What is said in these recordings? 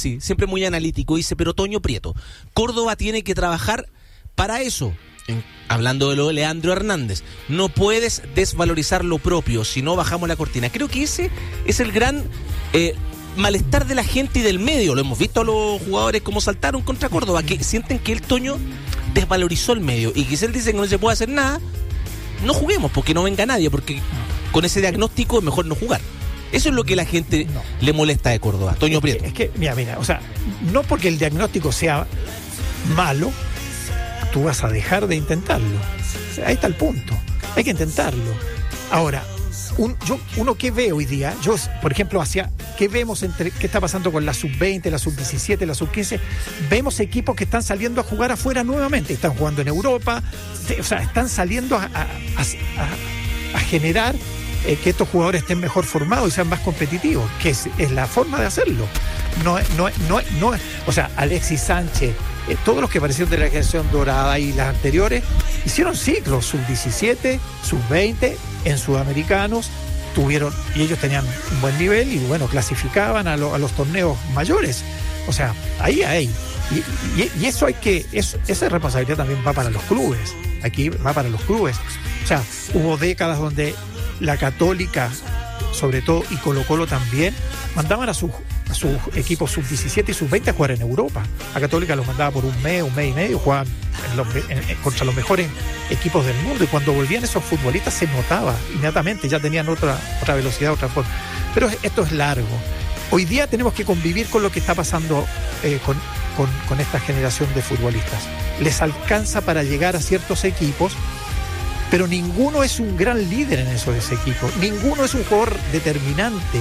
Alexis, siempre muy analítico, dice, pero Toño Prieto, Córdoba tiene que trabajar para eso. Hablando de lo de Leandro Hernández, no puedes desvalorizar lo propio, si no bajamos la cortina. Creo que ese es el gran malestar de la gente y del medio. Lo hemos visto a los jugadores como saltaron contra Córdoba, que sienten que el Toño desvalorizó el medio, y quizás él dice que no se puede hacer nada. No juguemos porque no venga nadie, porque con ese diagnóstico es mejor no jugar. Eso es lo que la gente le molesta de Córdoba. Toño Prieto. Es que, mira, o sea, no porque el diagnóstico sea malo, tú vas a dejar de intentarlo. O sea, ahí está el punto. Hay que intentarlo. Ahora, uno que ve hoy día, yo, por ejemplo, ¿qué vemos qué está pasando con la sub-20, la sub-17, la sub-15? Vemos equipos que están saliendo a jugar afuera nuevamente. Están jugando en Europa. O sea, están saliendo a generar que estos jugadores estén mejor formados y sean más competitivos, que es la forma de hacerlo. No, o sea, Alexis Sánchez, todos los que aparecieron de la generación dorada y las anteriores hicieron ciclos sub-17, sub-20 en sudamericanos, y ellos tenían un buen nivel y bueno, clasificaban a los torneos mayores. O sea, ahí hay. Y eso esa responsabilidad también va para los clubes. Aquí va para los clubes. O sea, hubo décadas donde la Católica, sobre todo, y Colo-Colo también, mandaban a sus equipos sub-17 y sub-20 a jugar en Europa. La Católica los mandaba por un mes y medio, jugaban contra los mejores equipos del mundo, y cuando volvían esos futbolistas se notaba inmediatamente, ya tenían otra velocidad, otra forma. Pero esto es largo. Hoy día tenemos que convivir con lo que está pasando con esta generación de futbolistas. Les alcanza para llegar a ciertos equipos, pero ninguno es un gran líder en esos equipos. Ninguno es un jugador determinante.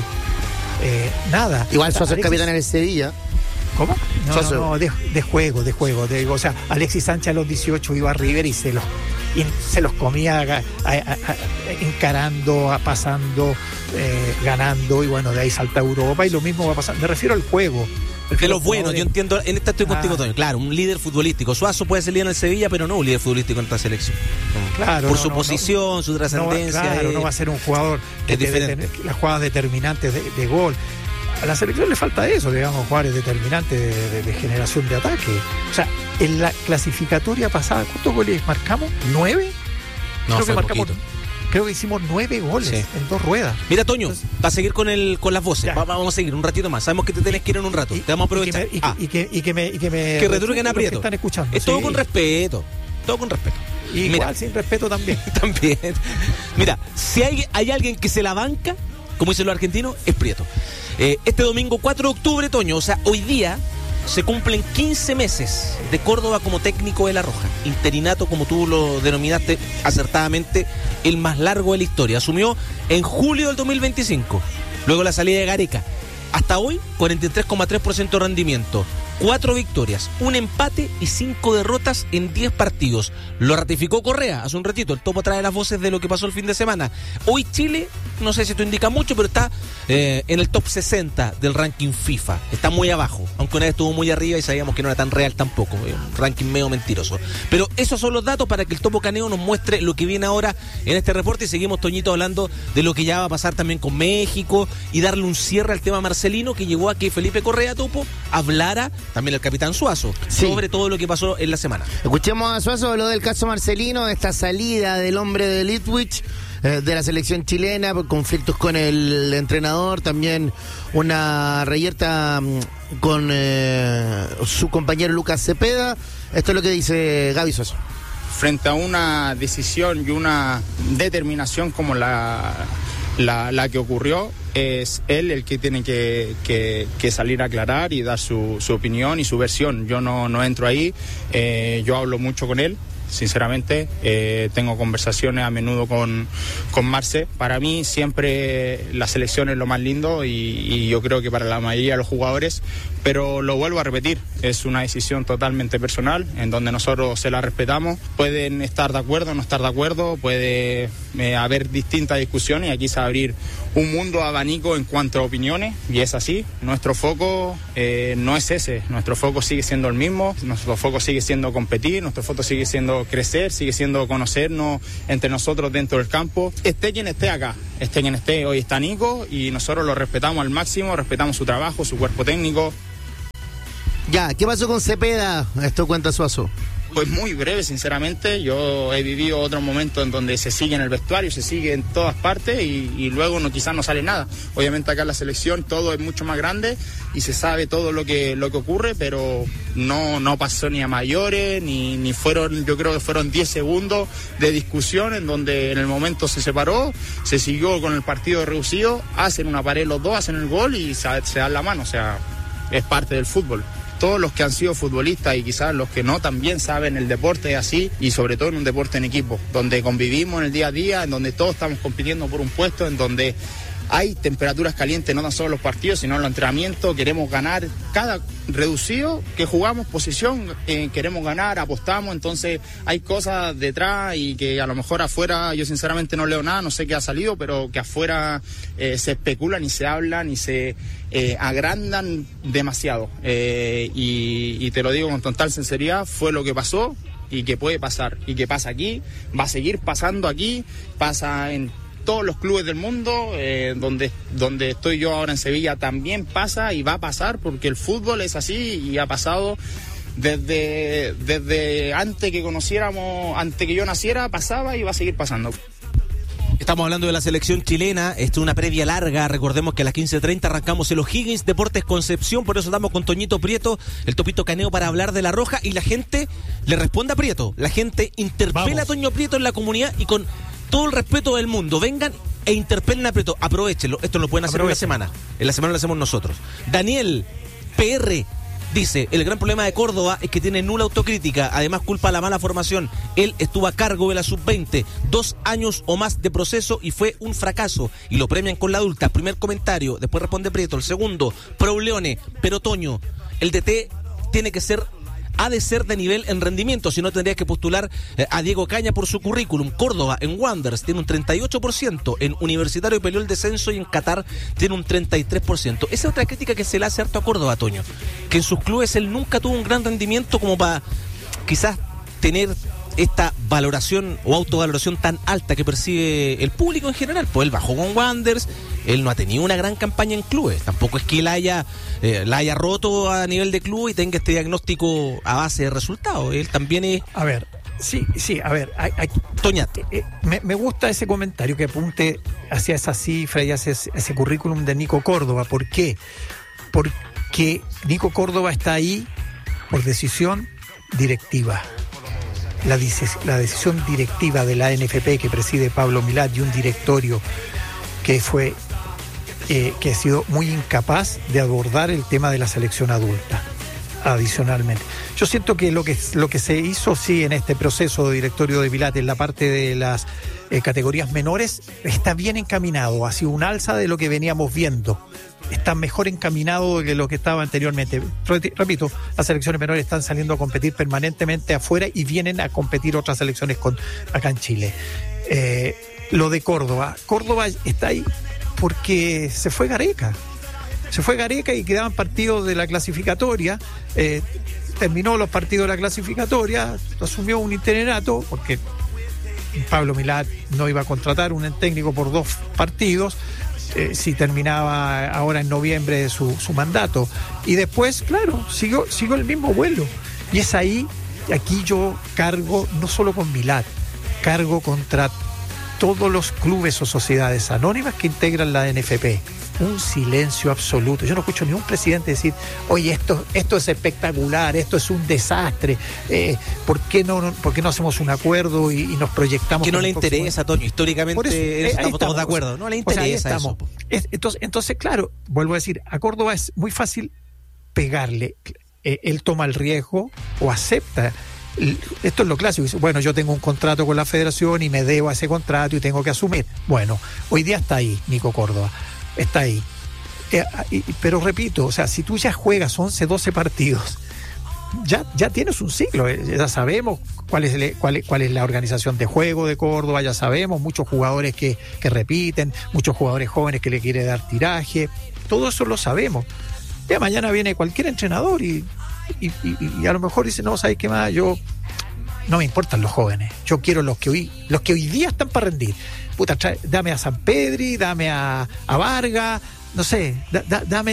Nada. Igual Suazo es capitán en el Sevilla. ¿Cómo? No, de juego. O sea, Alexis Sánchez a los 18 iba a River y se los comía encarando, pasando, ganando, y bueno, de ahí salta a Europa, y lo mismo va a pasar. Me refiero al juego. De los buenos, yo entiendo, en esta estoy contigo, Toño. Claro, un líder futbolístico. Suazo puede ser líder en el Sevilla, pero no un líder futbolístico en esta selección. Claro. Por su posición, su trascendencia. No va a ser un jugador que las jugadas determinantes de gol. A la selección le falta eso, digamos, jugadores determinantes de generación de ataque. O sea, en la clasificatoria pasada, ¿cuántos goles marcamos? ¿9? No, creo que marcamos. Creo que hicimos 9 goles en 2 ruedas. Mira, Toño, para seguir con las voces, vamos a seguir un ratito más. Sabemos que te tenés que ir en un rato. Te vamos a aprovechar. Que retruquen a Prieto. Están escuchando. Es todo con respeto. Todo con respeto. Igual, mira, sin respeto también. También. Mira, si hay alguien que se la banca, como dicen los argentinos, es Prieto. Este domingo 4 de octubre, Toño, o sea, hoy día se cumplen 15 meses de Córdoba como técnico de La Roja. Interinato, como tú lo denominaste acertadamente, el más largo de la historia. Asumió en julio del 2025, luego la salida de Gareca. Hasta hoy, 43,3% de rendimiento. 4 victorias, 1 empate y 5 derrotas en 10 partidos. Lo ratificó Correa hace un ratito. El Topo trae las voces de lo que pasó el fin de semana. Hoy Chile, no sé si esto indica mucho, pero está en el top 60 del ranking FIFA. Está muy abajo, aunque una vez estuvo muy arriba y sabíamos que no era tan real tampoco. Un ranking medio mentiroso. Pero esos son los datos para que el Topo Caneo nos muestre lo que viene ahora en este reporte. Y seguimos, Toñito, hablando de lo que ya va a pasar también con México y darle un cierre al tema Marcelino, que llegó a que Felipe Correa, Topo, hablara, también el capitán Suazo, sobre todo lo que pasó en la semana. Escuchemos a Suazo lo del caso Marcelino, esta salida del hombre de Litwich de la selección chilena, por conflictos con el entrenador, también una reyerta con su compañero Lucas Cepeda. Esto es lo que dice Gaby Suazo. Frente a una decisión y una determinación como la que ocurrió, es él el que tiene que salir a aclarar y dar su opinión y su versión. Yo no entro ahí, yo hablo mucho con él, sinceramente, tengo conversaciones a menudo con Marce. Para mí siempre la selección es lo más lindo y yo creo que para la mayoría de los jugadores, pero lo vuelvo a repetir, es una decisión totalmente personal en donde nosotros se la respetamos. Pueden estar de acuerdo, no estar de acuerdo, puede haber distintas discusiones y aquí se va a abrir un mundo abanico en cuanto a opiniones y es así. Nuestro foco no es ese, nuestro foco sigue siendo el mismo, nuestro foco sigue siendo competir, nuestro foco sigue siendo crecer, sigue siendo conocernos entre nosotros dentro del campo. Esté quien esté acá, esté quien esté, hoy está Nico y nosotros lo respetamos al máximo, respetamos su trabajo, su cuerpo técnico. Ya, ¿qué pasó con Cepeda? Esto cuenta Suazo. Pues muy breve, sinceramente. Yo he vivido otros momentos en donde se sigue en el vestuario, se sigue en todas partes y luego quizás no sale nada. Obviamente acá en la selección todo es mucho más grande y se sabe todo lo que ocurre, pero no pasó ni a mayores, ni fueron, yo creo que fueron 10 segundos de discusión en donde en el momento se separó, se siguió con el partido reducido, hacen una pared los dos, hacen el gol y se dan la mano. O sea, es parte del fútbol. Todos los que han sido futbolistas y quizás los que no también saben el deporte es así, y sobre todo en un deporte en equipo, donde convivimos en el día a día, en donde todos estamos compitiendo por un puesto, en donde hay temperaturas calientes, no tan solo en los partidos, sino en los entrenamientos. Queremos ganar cada reducido que jugamos, posición, queremos ganar, apostamos. Entonces hay cosas detrás y que a lo mejor afuera yo sinceramente no leo nada, no sé qué ha salido, pero que afuera se especulan y se hablan y se agrandan demasiado. Y te lo digo con total sinceridad, fue lo que pasó y que puede pasar y que pasa aquí, va a seguir pasando aquí, pasa en todos los clubes del mundo, donde estoy yo ahora en Sevilla también pasa y va a pasar, porque el fútbol es así y ha pasado desde antes que conociéramos, antes que yo naciera, pasaba y va a seguir pasando. Estamos hablando de la selección chilena, esto es una previa larga, recordemos que a las 15:30 arrancamos el O'Higgins Deportes Concepción, por eso estamos con Toñito Prieto, el Topito Caneo, para hablar de La Roja, y la gente le responde a Prieto, la gente interpela a Toño Prieto en la comunidad y con todo el respeto del mundo, vengan e interpelen a Prieto, aprovechenlo, esto lo pueden hacer en la semana lo hacemos nosotros. Daniel PR dice, el gran problema de Córdoba es que tiene nula autocrítica, además culpa la mala formación, él estuvo a cargo de la sub-20, 2 años o más de proceso y fue un fracaso, y lo premian con la adulta. Primer comentario, después responde Prieto. El segundo, Pro Leone, pero Toño, el DT ha de ser de nivel en rendimiento, si no tendrías que postular a Diego Caña por su currículum. Córdoba en Wanderers tiene un 38%, en Universitario peleó el descenso y en Qatar tiene un 33%. Esa es otra crítica que se le hace harto a Córdoba, Toño, que en sus clubes él nunca tuvo un gran rendimiento como para quizás tener esta valoración o autovaloración tan alta que percibe el público en general. Pues él bajó con Wanderers, él no ha tenido una gran campaña en clubes, tampoco es que él la haya roto a nivel de club y tenga este diagnóstico a base de resultados. Él también es... A ver, sí, a ver, Toña, me gusta ese comentario que apunte hacia esa cifra y hacia ese currículum de Nico Córdoba. ¿Por qué? Porque Nico Córdoba está ahí por decisión directiva. La decisión directiva de la NFP que preside Pablo Milat y un directorio que ha sido muy incapaz de abordar el tema de la selección adulta. Adicionalmente, yo siento que lo que se hizo sí en este proceso de directorio de Milat en la parte de las categorías menores está bien encaminado, ha sido un alza de lo que veníamos viendo. Está mejor encaminado que lo que estaba anteriormente. Repito, las selecciones menores están saliendo a competir permanentemente afuera y vienen a competir otras selecciones acá en Chile. Lo de Córdoba está ahí porque se fue Gareca y quedaban partidos de la clasificatoria. Terminó los partidos de la clasificatoria, asumió un interinato porque Pablo Milat no iba a contratar un técnico por 2 partidos. Si terminaba ahora en noviembre su mandato, y después, claro, siguió el mismo vuelo, y es ahí, aquí yo cargo no solo con Milat, cargo contra todos los clubes o sociedades anónimas que integran la NFP. Un silencio absoluto. Yo no escucho ni un presidente decir, oye, esto es espectacular, esto es un desastre, ¿por qué no hacemos un acuerdo y nos proyectamos? Que no le interesa, Toño, históricamente estamos todos de acuerdo, no le interesa eso. Entonces, claro, vuelvo a decir, a Córdoba es muy fácil pegarle. Él toma el riesgo o acepta. Esto es lo clásico, dice, bueno, yo tengo un contrato con la federación y me debo a ese contrato y tengo que asumir. Bueno, hoy día está ahí Nico Córdoba, está ahí. Pero repito, o sea, si tú ya juegas 11, 12 partidos, ya tienes un ciclo, ya sabemos cuál es la organización de juego de Córdoba, ya sabemos muchos jugadores que repiten, muchos jugadores jóvenes que le quiere dar tiraje, todo eso lo sabemos. Ya mañana viene cualquier entrenador y a lo mejor dice, no, ¿sabes qué más? Yo no me importan los jóvenes, yo quiero los que hoy día están para rendir. Puta, dame a San Pedri, dame a Vargas, no sé, dame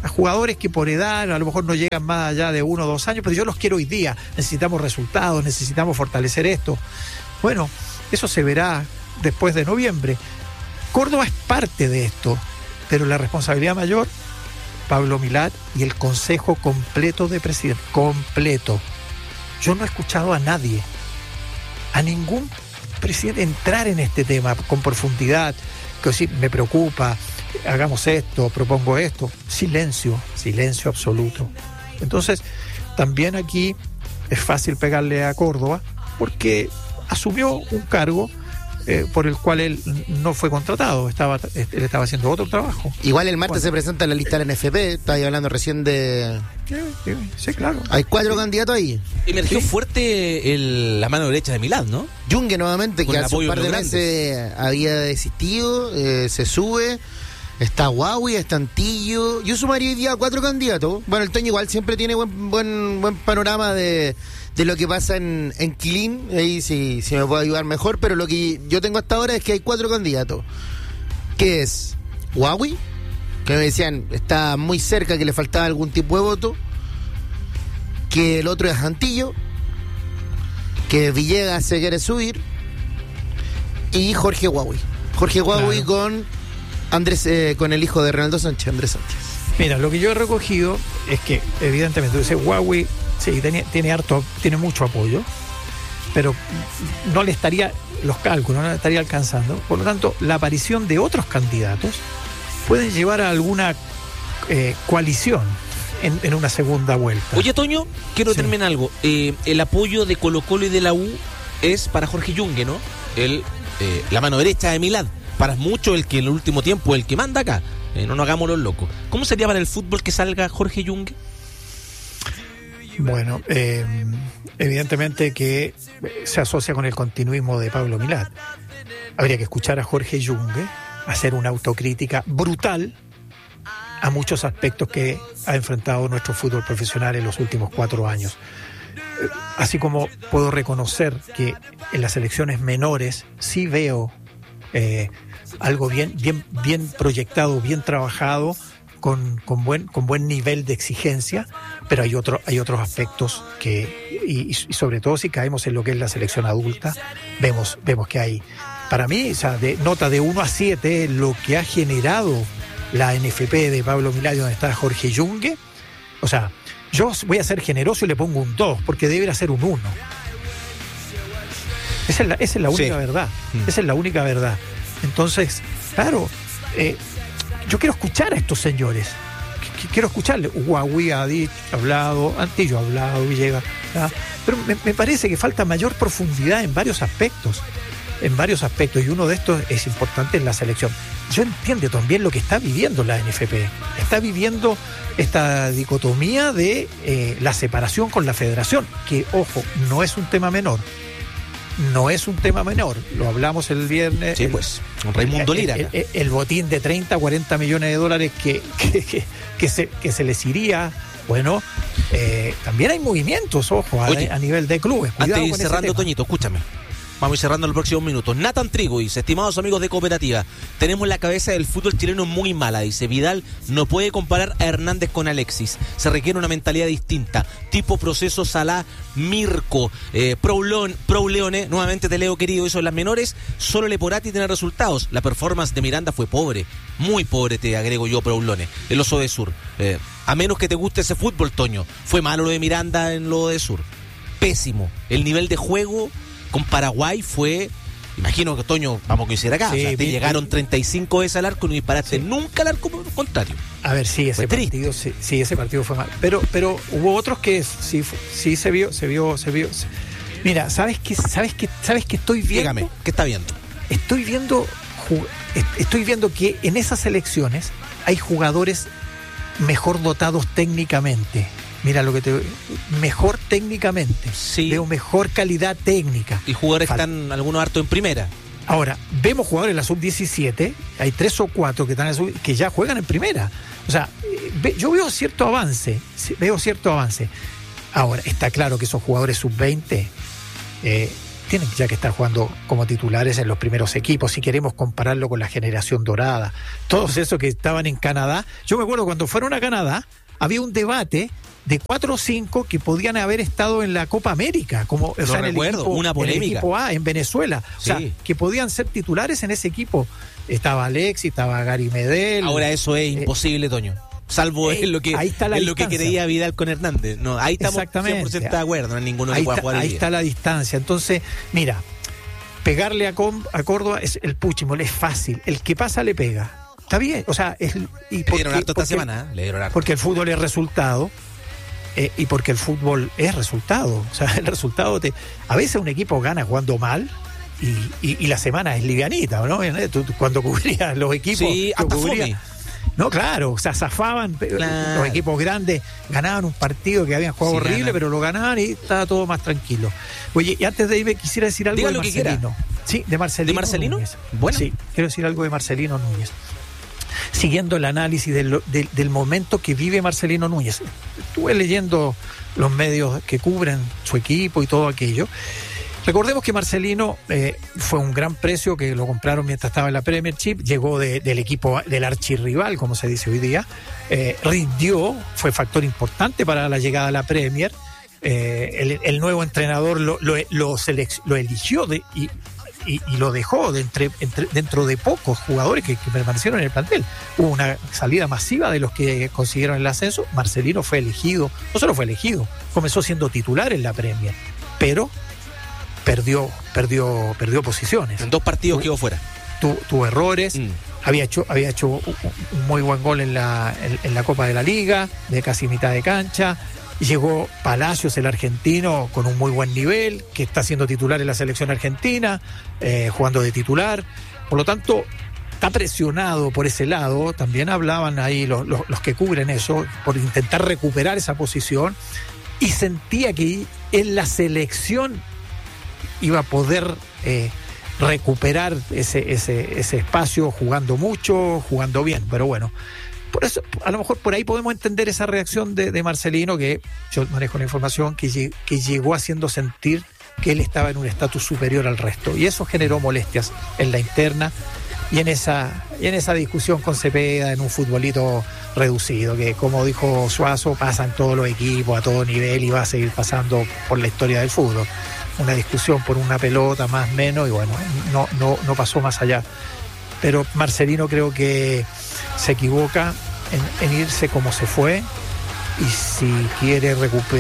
a jugadores que por edad a lo mejor no llegan más allá de 1 o 2 años, pero yo los quiero hoy día. Necesitamos resultados, necesitamos fortalecer esto. Bueno, eso se verá después de noviembre. Córdoba es parte de esto, pero la responsabilidad mayor, Pablo Milad y el consejo completo de presidente. Completo. Yo no he escuchado a nadie, a ningún presidente entrar en este tema con profundidad, que decir, me preocupa, hagamos esto, propongo esto. Silencio absoluto. Entonces, también aquí es fácil pegarle a Córdoba porque asumió un cargo por el cual él no fue contratado, él estaba haciendo otro trabajo. Igual el martes se presenta en la lista del NFP, estaba hablando recién de... Sí, claro. Hay 4 candidatos ahí. Emergió fuerte la mano derecha de Milán, ¿no? Junge nuevamente, con que hace un par de meses había desistido, se sube. Está Huawei, está Antillo. Yo sumaría hoy día 4 candidatos. Bueno, el Toño igual siempre tiene buen panorama de lo que pasa en Quilín. Ahí sí me puede ayudar mejor. Pero lo que yo tengo hasta ahora es que hay 4 candidatos. Que es Huawei, que me decían está muy cerca, que le faltaba algún tipo de voto. Que el otro es Antillo. Que Villegas se quiere subir. Y Jorge Huawei. Jorge Huawei, claro, con Andrés, con el hijo de Reinaldo Sánchez, Andrés Sánchez. Mira, lo que yo he recogido es que evidentemente Huawei sí tiene mucho apoyo, pero no le estaría, los cálculos no le estaría alcanzando. Por lo tanto, la aparición de otros candidatos pueden llevar a alguna coalición en una segunda vuelta. Oye, Toño, quiero terminar algo. El apoyo de Colo-Colo y de la U es para Jorge Junge, ¿no? La mano derecha de Milad. Para mucho el que en el último tiempo el que manda acá. No nos hagamos los locos. ¿Cómo sería para el fútbol que salga Jorge Junge? Bueno, evidentemente que se asocia con el continuismo de Pablo Milad. Habría que escuchar a Jorge Junge hacer una autocrítica brutal a muchos aspectos que ha enfrentado nuestro fútbol profesional en los últimos 4 años. Así como puedo reconocer que en las selecciones menores sí veo algo bien proyectado, bien trabajado, con buen nivel de exigencia, pero hay otros aspectos que, y sobre todo si caemos en lo que es la selección adulta, vemos que hay, para mí, o sea, de nota de 1 a 7, lo que ha generado la NFP de Pablo Milad, donde está Jorge Junge. O sea, yo voy a ser generoso y le pongo un 2, porque debería ser un 1. Esa es la única verdad. Esa es la única verdad. Entonces, claro, yo quiero escuchar a estos señores. Quiero escucharle. Huawei ha hablado, Antillo ha hablado, Villegas, ¿verdad? Pero me parece que falta mayor profundidad en varios aspectos. Y uno de estos es importante en la selección. Yo entiendo también lo que está viviendo la NFP. Está viviendo esta dicotomía de la separación con la federación, que, ojo, no es un tema menor. Lo hablamos el viernes. Sí, pues, Raimundo Lira. El botín de 30, 40 millones de dólares que se les iría. Bueno, también hay movimientos, ojo, a nivel de clubes. Antes de ir cerrando, Toñito, escúchame. Vamos a ir cerrando en los próximos minutos. Nathan Trigo dice: estimados amigos de Cooperativa, tenemos la cabeza del fútbol chileno muy mala. Dice: Vidal no puede comparar a Hernández con Alexis. Se requiere una mentalidad distinta. Tipo proceso Salá, Mirko, Pro Leone. Nuevamente te leo, querido, eso en las menores. Solo el Eporati tiene resultados. La performance de Miranda fue pobre. Muy pobre, te agrego yo, Pro Leone. El Oso de Sur. A menos que te guste ese fútbol, Toño. Fue malo lo de Miranda en lo de Sur. Pésimo. El nivel de juego con Paraguay fue, imagino que, Toño, vamos a coincidir acá, sí, o sea, te llegaron 35 veces al arco y no disparaste nunca al arco contrario. A ver, sí, ese partido fue mal, pero hubo otros que sí se vio. Mira, ¿sabes qué estoy viendo? Dígame, ¿qué está viendo? Estoy viendo que en esas selecciones hay jugadores mejor dotados técnicamente. Mira lo que mejor técnicamente. Sí. Veo mejor calidad técnica. Y jugadores que están algunos harto en primera. Ahora, vemos jugadores en la sub-17, hay 3 o 4 que ya juegan en primera. O sea, yo veo cierto avance. Ahora, está claro que esos jugadores sub-20 tienen ya que estar jugando como titulares en los primeros equipos, si queremos compararlo con la generación dorada. Todos esos que estaban en Canadá. Yo me acuerdo cuando fueron a Canadá, había un debate de 4 o 5 que podían haber estado en la Copa América, como en el equipo A en Venezuela, sí. O sea, que podían ser titulares en ese equipo. Estaba Alexis, estaba Gary Medel. Ahora eso es imposible, Toño. Salvo en lo que creía Vidal con Hernández. No, ahí estamos 100% de acuerdo, no hay ninguno que pueda jugar ahí está la distancia. Entonces, mira, pegarle a Córdoba es el puchimol, es fácil. El que pasa le pega. Está bien, o sea, le dieron harto esta semana, le dieron harto. Porque el fútbol es resultado, y porque el fútbol es resultado. O sea, el resultado a veces un equipo gana jugando mal y la semana es livianita, ¿no? Tú, cuando cubrías los equipos, sí, hasta fome. No, claro, o sea, zafaban, claro. Los equipos grandes ganaban un partido que habían jugado horrible, pero lo ganaban y estaba todo más tranquilo. Oye, y antes de irme quisiera decir algo de Marcelino. Sí, de Marcelino. ¿De Marcelino? Núñez. Bueno. Sí, quiero decir algo de Marcelino Núñez. Siguiendo el análisis del momento que vive Marcelino Núñez. Estuve leyendo los medios que cubren su equipo y todo aquello. Recordemos que Marcelino fue un gran precio, que lo compraron mientras estaba en la Premiership, llegó del equipo del archirrival, como se dice hoy día, rindió, fue factor importante para la llegada a la Premier. El nuevo entrenador lo eligió y lo dejó dentro de pocos jugadores que permanecieron en el plantel. Hubo una salida masiva de los que consiguieron el ascenso. Marcelino fue elegido, no solo fue elegido, comenzó siendo titular en la Premier, pero perdió posiciones. En 2 partidos quedó fuera. Tuvo errores. Había hecho un muy buen gol en la Copa de la Liga, de casi mitad de cancha. Llegó Palacios, el argentino, con un muy buen nivel, que está siendo titular en la selección argentina, jugando de titular. Por lo tanto, está presionado por ese lado. También hablaban ahí los que cubren eso, por intentar recuperar esa posición. Y sentía que en la selección iba a poder recuperar ese espacio jugando mucho, jugando bien. Pero bueno, por eso a lo mejor por ahí podemos entender esa reacción de Marcelino, que yo manejo la información, que llegó haciendo sentir que él estaba en un estatus superior al resto, y eso generó molestias en la interna y en esa discusión con Cepeda, en un futbolito reducido, que como dijo Suazo, pasa en todos los equipos a todo nivel y va a seguir pasando por la historia del fútbol. Una discusión por una pelota más o menos, y bueno, no pasó más allá. Pero Marcelino creo que se equivoca en irse como se fue, y si quiere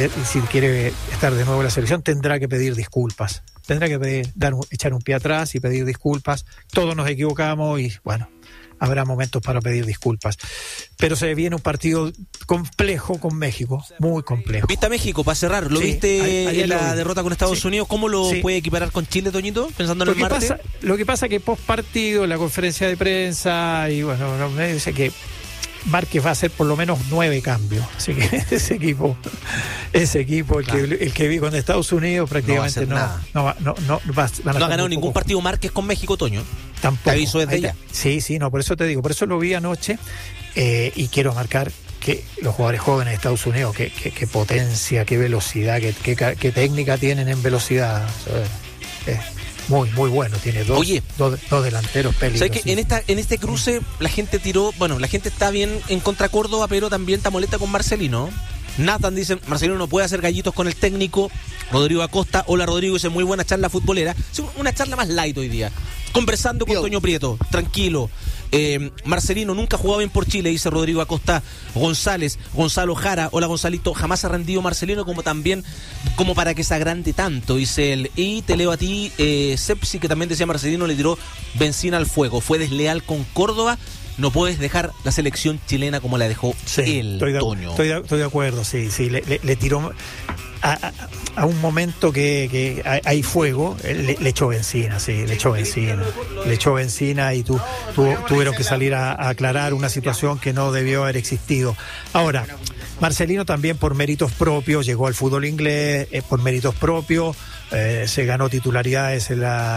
estar de nuevo en la selección, tendrá que pedir disculpas. Tendrá que echar un pie atrás y pedir disculpas. Todos nos equivocamos y bueno, habrá momentos para pedir disculpas. Pero se viene un partido complejo con México, muy complejo. ¿Viste a México para cerrar? ¿Lo viste en la derrota con Estados Unidos? ¿Cómo lo puede equiparar con Chile, Toñito? Pensando en el martes. Lo que pasa es que post partido, en la conferencia de prensa, y bueno, me dice que Márquez va a hacer por lo menos 9 cambios. Así que ese equipo, claro, el que vi con Estados Unidos prácticamente no ha ganado ningún partido Márquez con México, Toño. Tampoco. Te aviso desde ya. Sí, por eso te digo, por eso lo vi anoche, y quiero marcar que los jugadores jóvenes de Estados Unidos, qué potencia, qué velocidad, qué técnica tienen en velocidad. Muy, muy bueno. Tiene dos delanteros peligrosos. ¿Sabes que en este cruce la gente la gente está bien en contra Córdoba, pero también está molesta con Marcelino? Nathan dice, Marcelino no puede hacer gallitos con el técnico. Rodrigo Acosta, hola Rodrigo, dice muy buena charla futbolera. Una charla más light hoy día, conversando con Toño Prieto, tranquilo. Marcelino nunca ha jugado bien por Chile, dice Rodrigo Acosta. Gonzalo Jara, hola Gonzalito, jamás ha rendido Marcelino como para que se agrande tanto, dice él. Y te leo a ti, Sepsi, que también decía Marcelino le tiró benzina al fuego, fue desleal con Córdoba. No puedes dejar la selección chilena como la dejó Toño. Estoy de acuerdo, sí, le tiró a un momento que hay fuego, le echó benzina, le echó benzina y tuvieron que salir a aclarar una situación que no debió haber existido. Ahora, Marcelino también por méritos propios llegó al fútbol inglés, por méritos propios, se ganó titularidades en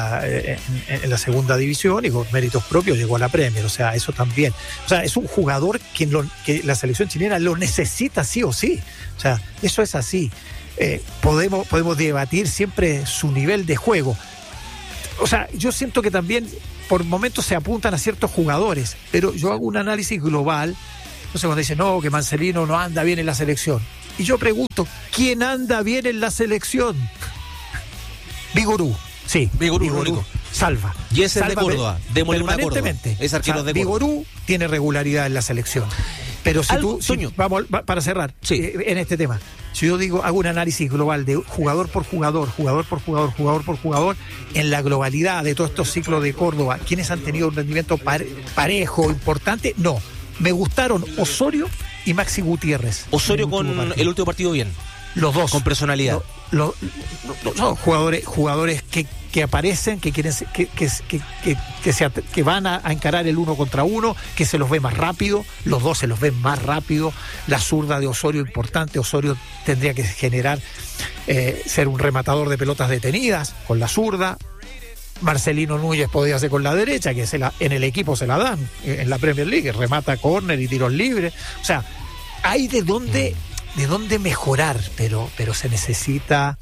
la segunda división y por méritos propios llegó a la Premier, o sea, eso también. O sea, es un jugador que la selección chilena lo necesita sí o sí, o sea, eso es así. podemos debatir siempre su nivel de juego. O sea, yo siento que también por momentos se apuntan a ciertos jugadores, pero yo hago un análisis global. Entonces cuando dicen, no, que Marcelino no anda bien en la selección, y yo pregunto, ¿quién anda bien en la selección? Vigorú. Sí, Vigorú. Salva. Y ese es de Salva Córdoba, démosle una Córdoba. Es arquero de Córdoba. Vigorú tiene regularidad en la selección. Pero si vamos para cerrar, en este tema, si yo digo, hago un análisis global de jugador por jugador, en la globalidad de todos estos ciclos de Córdoba, ¿quiénes han tenido un rendimiento parejo, importante? No. Me gustaron Osorio y Maxi Gutiérrez. Osorio con el último partido bien. Los dos. Con personalidad. Son jugadores que aparecen, que quieren que van a encarar el uno contra uno, que se los ve más rápido, los dos se los ven más rápido. La zurda de Osorio importante. Osorio tendría que generar ser un rematador de pelotas detenidas con la zurda. Marcelino Núñez podría ser con la derecha, que en el equipo se la dan en la Premier League, remata córner y tiros libres. O sea, hay de dónde mejorar, pero se necesita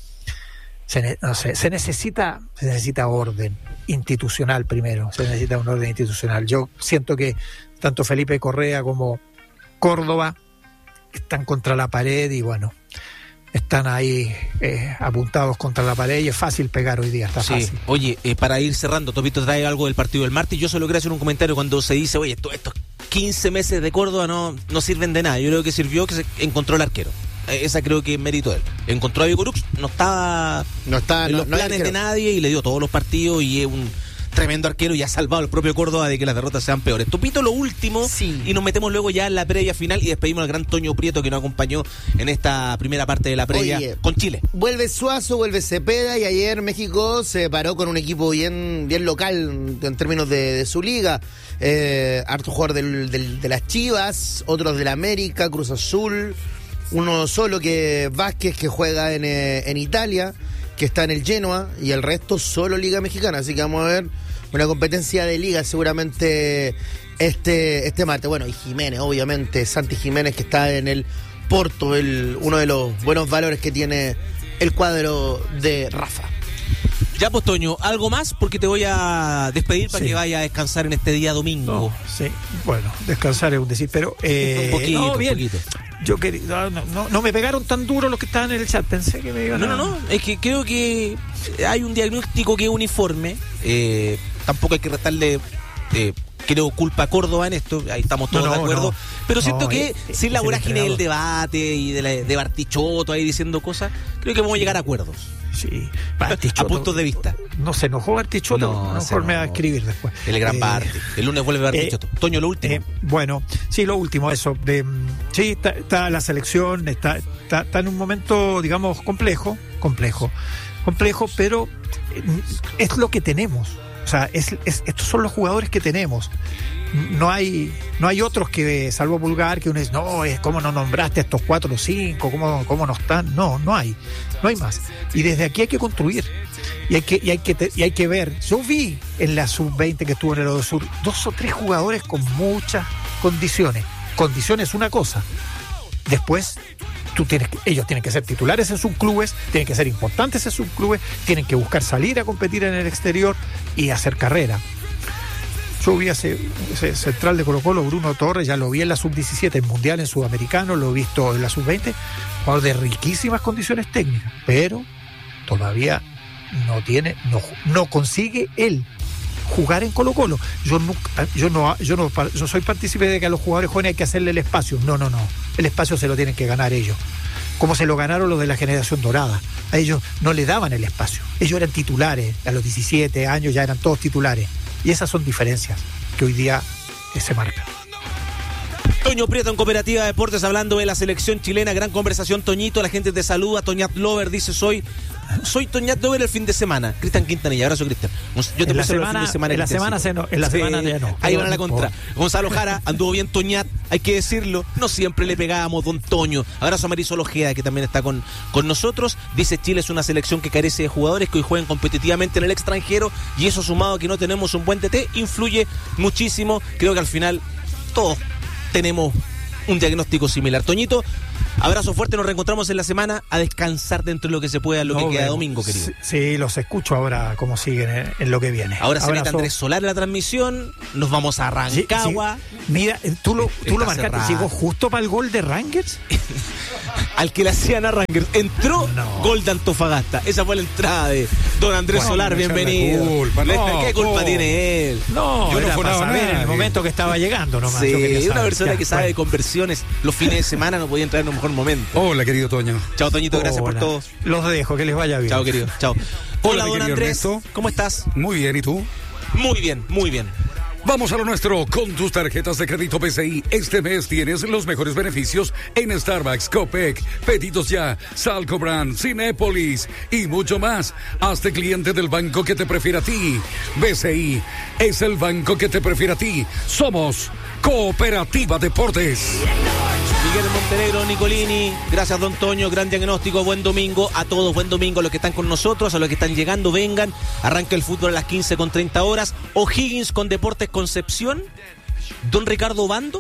orden institucional primero. Se necesita un orden institucional. Yo siento que tanto Felipe Correa como Córdoba están contra la pared y bueno, están ahí apuntados contra la pared y es fácil pegar hoy día, está fácil. Oye, para ir cerrando, Topito trae algo del partido del martes. Yo solo quería hacer un comentario cuando se dice, oye, estos 15 meses de Córdoba no sirven de nada. Yo creo que sirvió que se encontró el arquero. Esa creo que es mérito de él. Encontró a Vigorú, no estaba en los planes de nadie y le dio todos los partidos y es un tremendo arquero y ha salvado al propio Córdoba de que las derrotas sean peores. Topito, lo último, y nos metemos luego ya en la previa final y despedimos al gran Toño Prieto que nos acompañó en esta primera parte de la previa. Oye, con Chile. Vuelve Suazo, vuelve Cepeda y ayer México se paró con un equipo bien local en términos de su liga. Harto jugador de las Chivas, otros del América, Cruz Azul, uno solo que Vázquez que juega en Italia, que está en el Genoa, y el resto solo Liga Mexicana, así que vamos a ver una competencia de liga seguramente este martes. Bueno, y Jiménez, obviamente, Santi Jiménez, que está en el Porto, uno de los buenos valores que tiene el cuadro de Rafa. Ya pues, Toño, ¿algo más? Porque te voy a despedir para que vaya a descansar en este día domingo. Bueno, descansar es un decir, pero un poquito. Yo no me pegaron tan duro los que estaban en el chat, pensé que me iban a... No, es que creo que hay un diagnóstico que es uniforme, tampoco hay que restarle creo culpa a Córdoba en esto, ahí estamos todos de acuerdo, pero siento que sin la vorágine del debate y de Bartichotto ahí diciendo cosas, creo que vamos a llegar a acuerdos. Sí, a puntos de vista. No se enojó Bartichotto, mejor me va a escribir después. El gran Barti. El lunes vuelve Bartichotto. Toño, lo último. Bueno, sí, lo último, eso. Sí, está la selección, está en un momento, digamos, complejo, pero es lo que tenemos. O sea, estos son los jugadores que tenemos. No hay otros que, salvo Pulgar, que uno dice, ¿cómo no nombraste a estos 4 o 5? ¿Cómo no están? No hay más. Y desde aquí hay que construir. Y hay que ver. Yo vi en la sub-20 que estuvo en el Odo Sur 2 o 3 jugadores con muchas condiciones. Condiciones es una cosa. Después ellos tienen que ser titulares en sus clubes, tienen que ser importantes en sus clubes, tienen que buscar salir a competir en el exterior y hacer carrera. Yo vi a ese central de Colo-Colo, Bruno Torres, ya lo vi en la sub-17, en Mundial, en Sudamericano, lo he visto en la sub-20, jugador de riquísimas condiciones técnicas, pero todavía no consigue él jugar en Colo-Colo. Yo no soy partícipe de que a los jugadores jóvenes hay que hacerle el espacio. No. El espacio se lo tienen que ganar ellos. Como se lo ganaron los de la generación dorada. A ellos no le daban el espacio. Ellos eran titulares. A los 17 años ya eran todos titulares. Y esas son diferencias que hoy día se marcan. Toño Prieto en Cooperativa Deportes hablando de la selección chilena. Gran conversación, Toñito. La gente te saluda. Toñat Lover dice: soy Toñat Lover el fin de semana. Cristian Quintanilla, abrazo, Cristian. Yo te puse el fin de semana. En la semana ya no. Ahí van a la contra. Gonzalo Jara, anduvo bien Toñat, hay que decirlo. No siempre le pegábamos, don Toño. Abrazo a Marisol Ojeda, que también está con nosotros. Dice: Chile es una selección que carece de jugadores que hoy juegan competitivamente en el extranjero, y eso sumado a que no tenemos un buen TT influye muchísimo. Creo que al final todos tenemos un diagnóstico similar. Toñito, Abrazo fuerte, nos reencontramos en la semana a descansar dentro de lo que se pueda, lo que queda domingo, querido. Sí, los escucho ahora cómo siguen en lo que viene. Ahora se mete Andrés Solar en la transmisión, nos vamos a Rancagua. Sí. Mira, tú lo marcaste, llegó justo para el gol de Rangers. Al que le hacían a Rangers, entró gol de Antofagasta. Esa fue la entrada de don Andrés Solar, bienvenido. ¿Qué culpa tiene él? No, yo no fue nada en el momento que estaba llegando nomás. Sí, una persona que sabe de conversiones. Los fines de semana no podía entrar en un mejor momento. Hola, querido Toño. Chao, Toñito, gracias por todo. Los dejo, que les vaya bien. Chao, querido. Chao. Hola, don Andrés. Ernesto. ¿Cómo estás? Muy bien, ¿y tú? Muy bien, muy bien. Vamos a lo nuestro. Con tus tarjetas de crédito PCI, este mes tienes los mejores beneficios en Starbucks, Copec, Pedidos Ya, Salcobran, Cinépolis y mucho más. Hazte cliente del banco que te prefiere a ti. BCI es el banco que te prefiere a ti. Somos Cooperativa Deportes. Miguel Montenegro, Nicolini, gracias don Toño, gran diagnóstico, buen domingo a todos, buen domingo a los que están con nosotros, a los que están llegando, vengan, arranca el fútbol a las 15:30. O'Higgins con Deportes Concepción, don Ricardo Bando,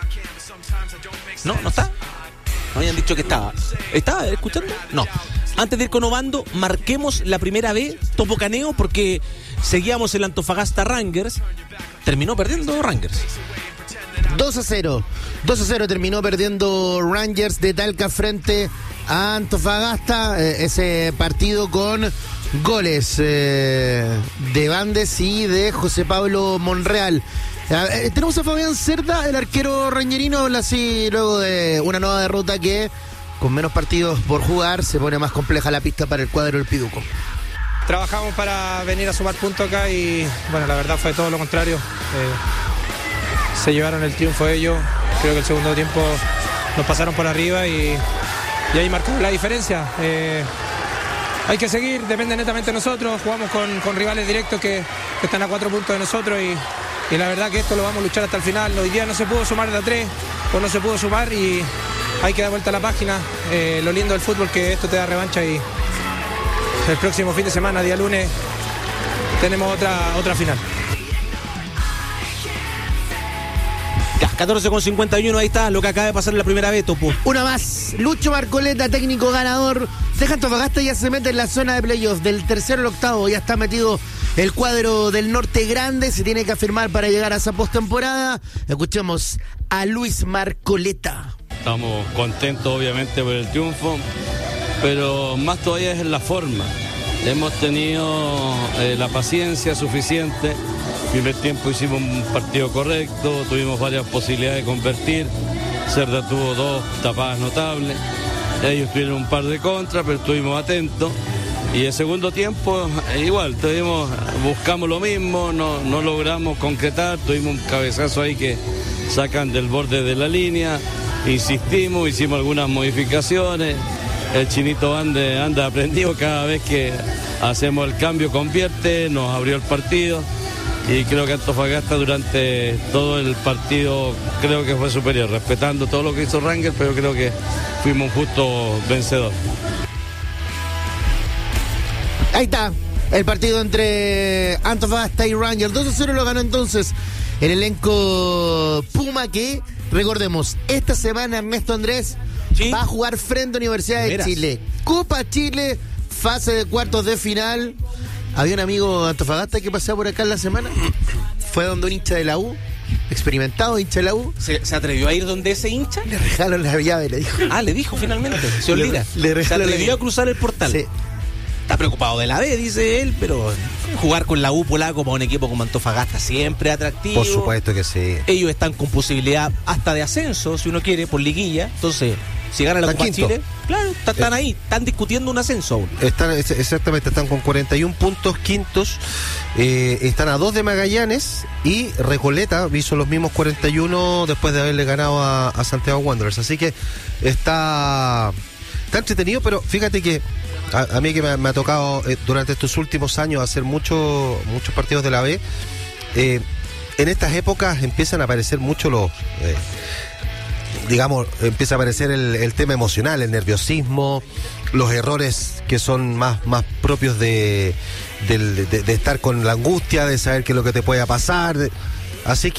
no está, no habían dicho que estaba escuchando, no. Antes de ir con Obando, marquemos la primera B, Topocaneo, porque seguíamos el Antofagasta Rangers, terminó perdiendo Rangers. 2-0 terminó perdiendo Rangers de Talca frente a Antofagasta, ese partido con goles de Bandes y de José Pablo Monreal. Tenemos a Fabián Cerda, el arquero rangerino, habla así luego de una nueva derrota que con menos partidos por jugar se pone más compleja la pista para el cuadro del Piduco. Trabajamos para venir a sumar puntos acá y bueno, la verdad fue todo lo contrario. Se llevaron el triunfo ellos. Creo que el segundo tiempo nos pasaron por arriba y ahí marcó la diferencia. Hay que seguir, depende netamente de nosotros. Jugamos con rivales directos que están a 4 puntos de nosotros y la verdad que esto lo vamos a luchar hasta el final. Hoy día no se pudo sumar de a 3 o no se pudo sumar y hay que dar vuelta a la página. Lo lindo del fútbol que esto te da revancha y el próximo fin de semana, día lunes, tenemos otra final. 14:51, ahí está lo que acaba de pasar en la primera vez, Topo. Una más, Lucho Marcoleta, técnico ganador de Antofagasta, ya se mete en la zona de playoffs del tercero al octavo, ya está metido el cuadro del Norte Grande, se tiene que afirmar para llegar a esa postemporada. Escuchemos a Luis Marcoleta. Estamos contentos obviamente por el triunfo, pero más todavía es en la forma. Hemos tenido la paciencia suficiente. Primer tiempo hicimos un partido correcto, tuvimos varias posibilidades de convertir. Cerda tuvo 2 tapadas notables. Ellos tuvieron un par de contras, pero estuvimos atentos. Y el segundo tiempo, igual, buscamos lo mismo, no logramos concretar. Tuvimos un cabezazo ahí que sacan del borde de la línea. Insistimos, hicimos algunas modificaciones. El Chinito anda aprendido, cada vez que hacemos el cambio convierte, nos abrió el partido. Y creo que Antofagasta durante todo el partido creo que fue superior, respetando todo lo que hizo Rangers, pero creo que fuimos un justo vencedor. Ahí está, el partido entre Antofagasta y Rangers. 2-0 lo ganó entonces el elenco Puma, que, recordemos, esta semana Ernesto Andrés va a jugar frente a Universidad de Chile. Copa Chile, fase de cuartos de final. Había un amigo de Antofagasta que pasaba por acá en la semana. Fue donde un hincha de la U, experimentado hincha de la U. ¿Se atrevió a ir donde ese hincha? Le regalaron la llave, le dijo. Le dijo finalmente, se olvida. Se atrevió a cruzar el portal. Sí. Está preocupado de la B, dice él, pero jugar con la U polaco para un equipo como Antofagasta siempre atractivo. Por supuesto que sí. Ellos están con posibilidad hasta de ascenso, si uno quiere, por liguilla. Entonces, si gana la Copa Chile, claro, están ahí, están discutiendo un ascenso aún. Exactamente, están con 41 puntos, quintos, están a 2 de Magallanes y Recoleta hizo los mismos 41 después de haberle ganado a Santiago Wanderers. Así que está entretenido, pero fíjate que a mí que me ha tocado durante estos últimos años hacer muchos partidos de la B, en estas épocas empiezan a aparecer mucho los... empieza a aparecer el tema emocional, el nerviosismo, los errores que son más propios de estar con la angustia, de saber qué es lo que te pueda pasar. Así que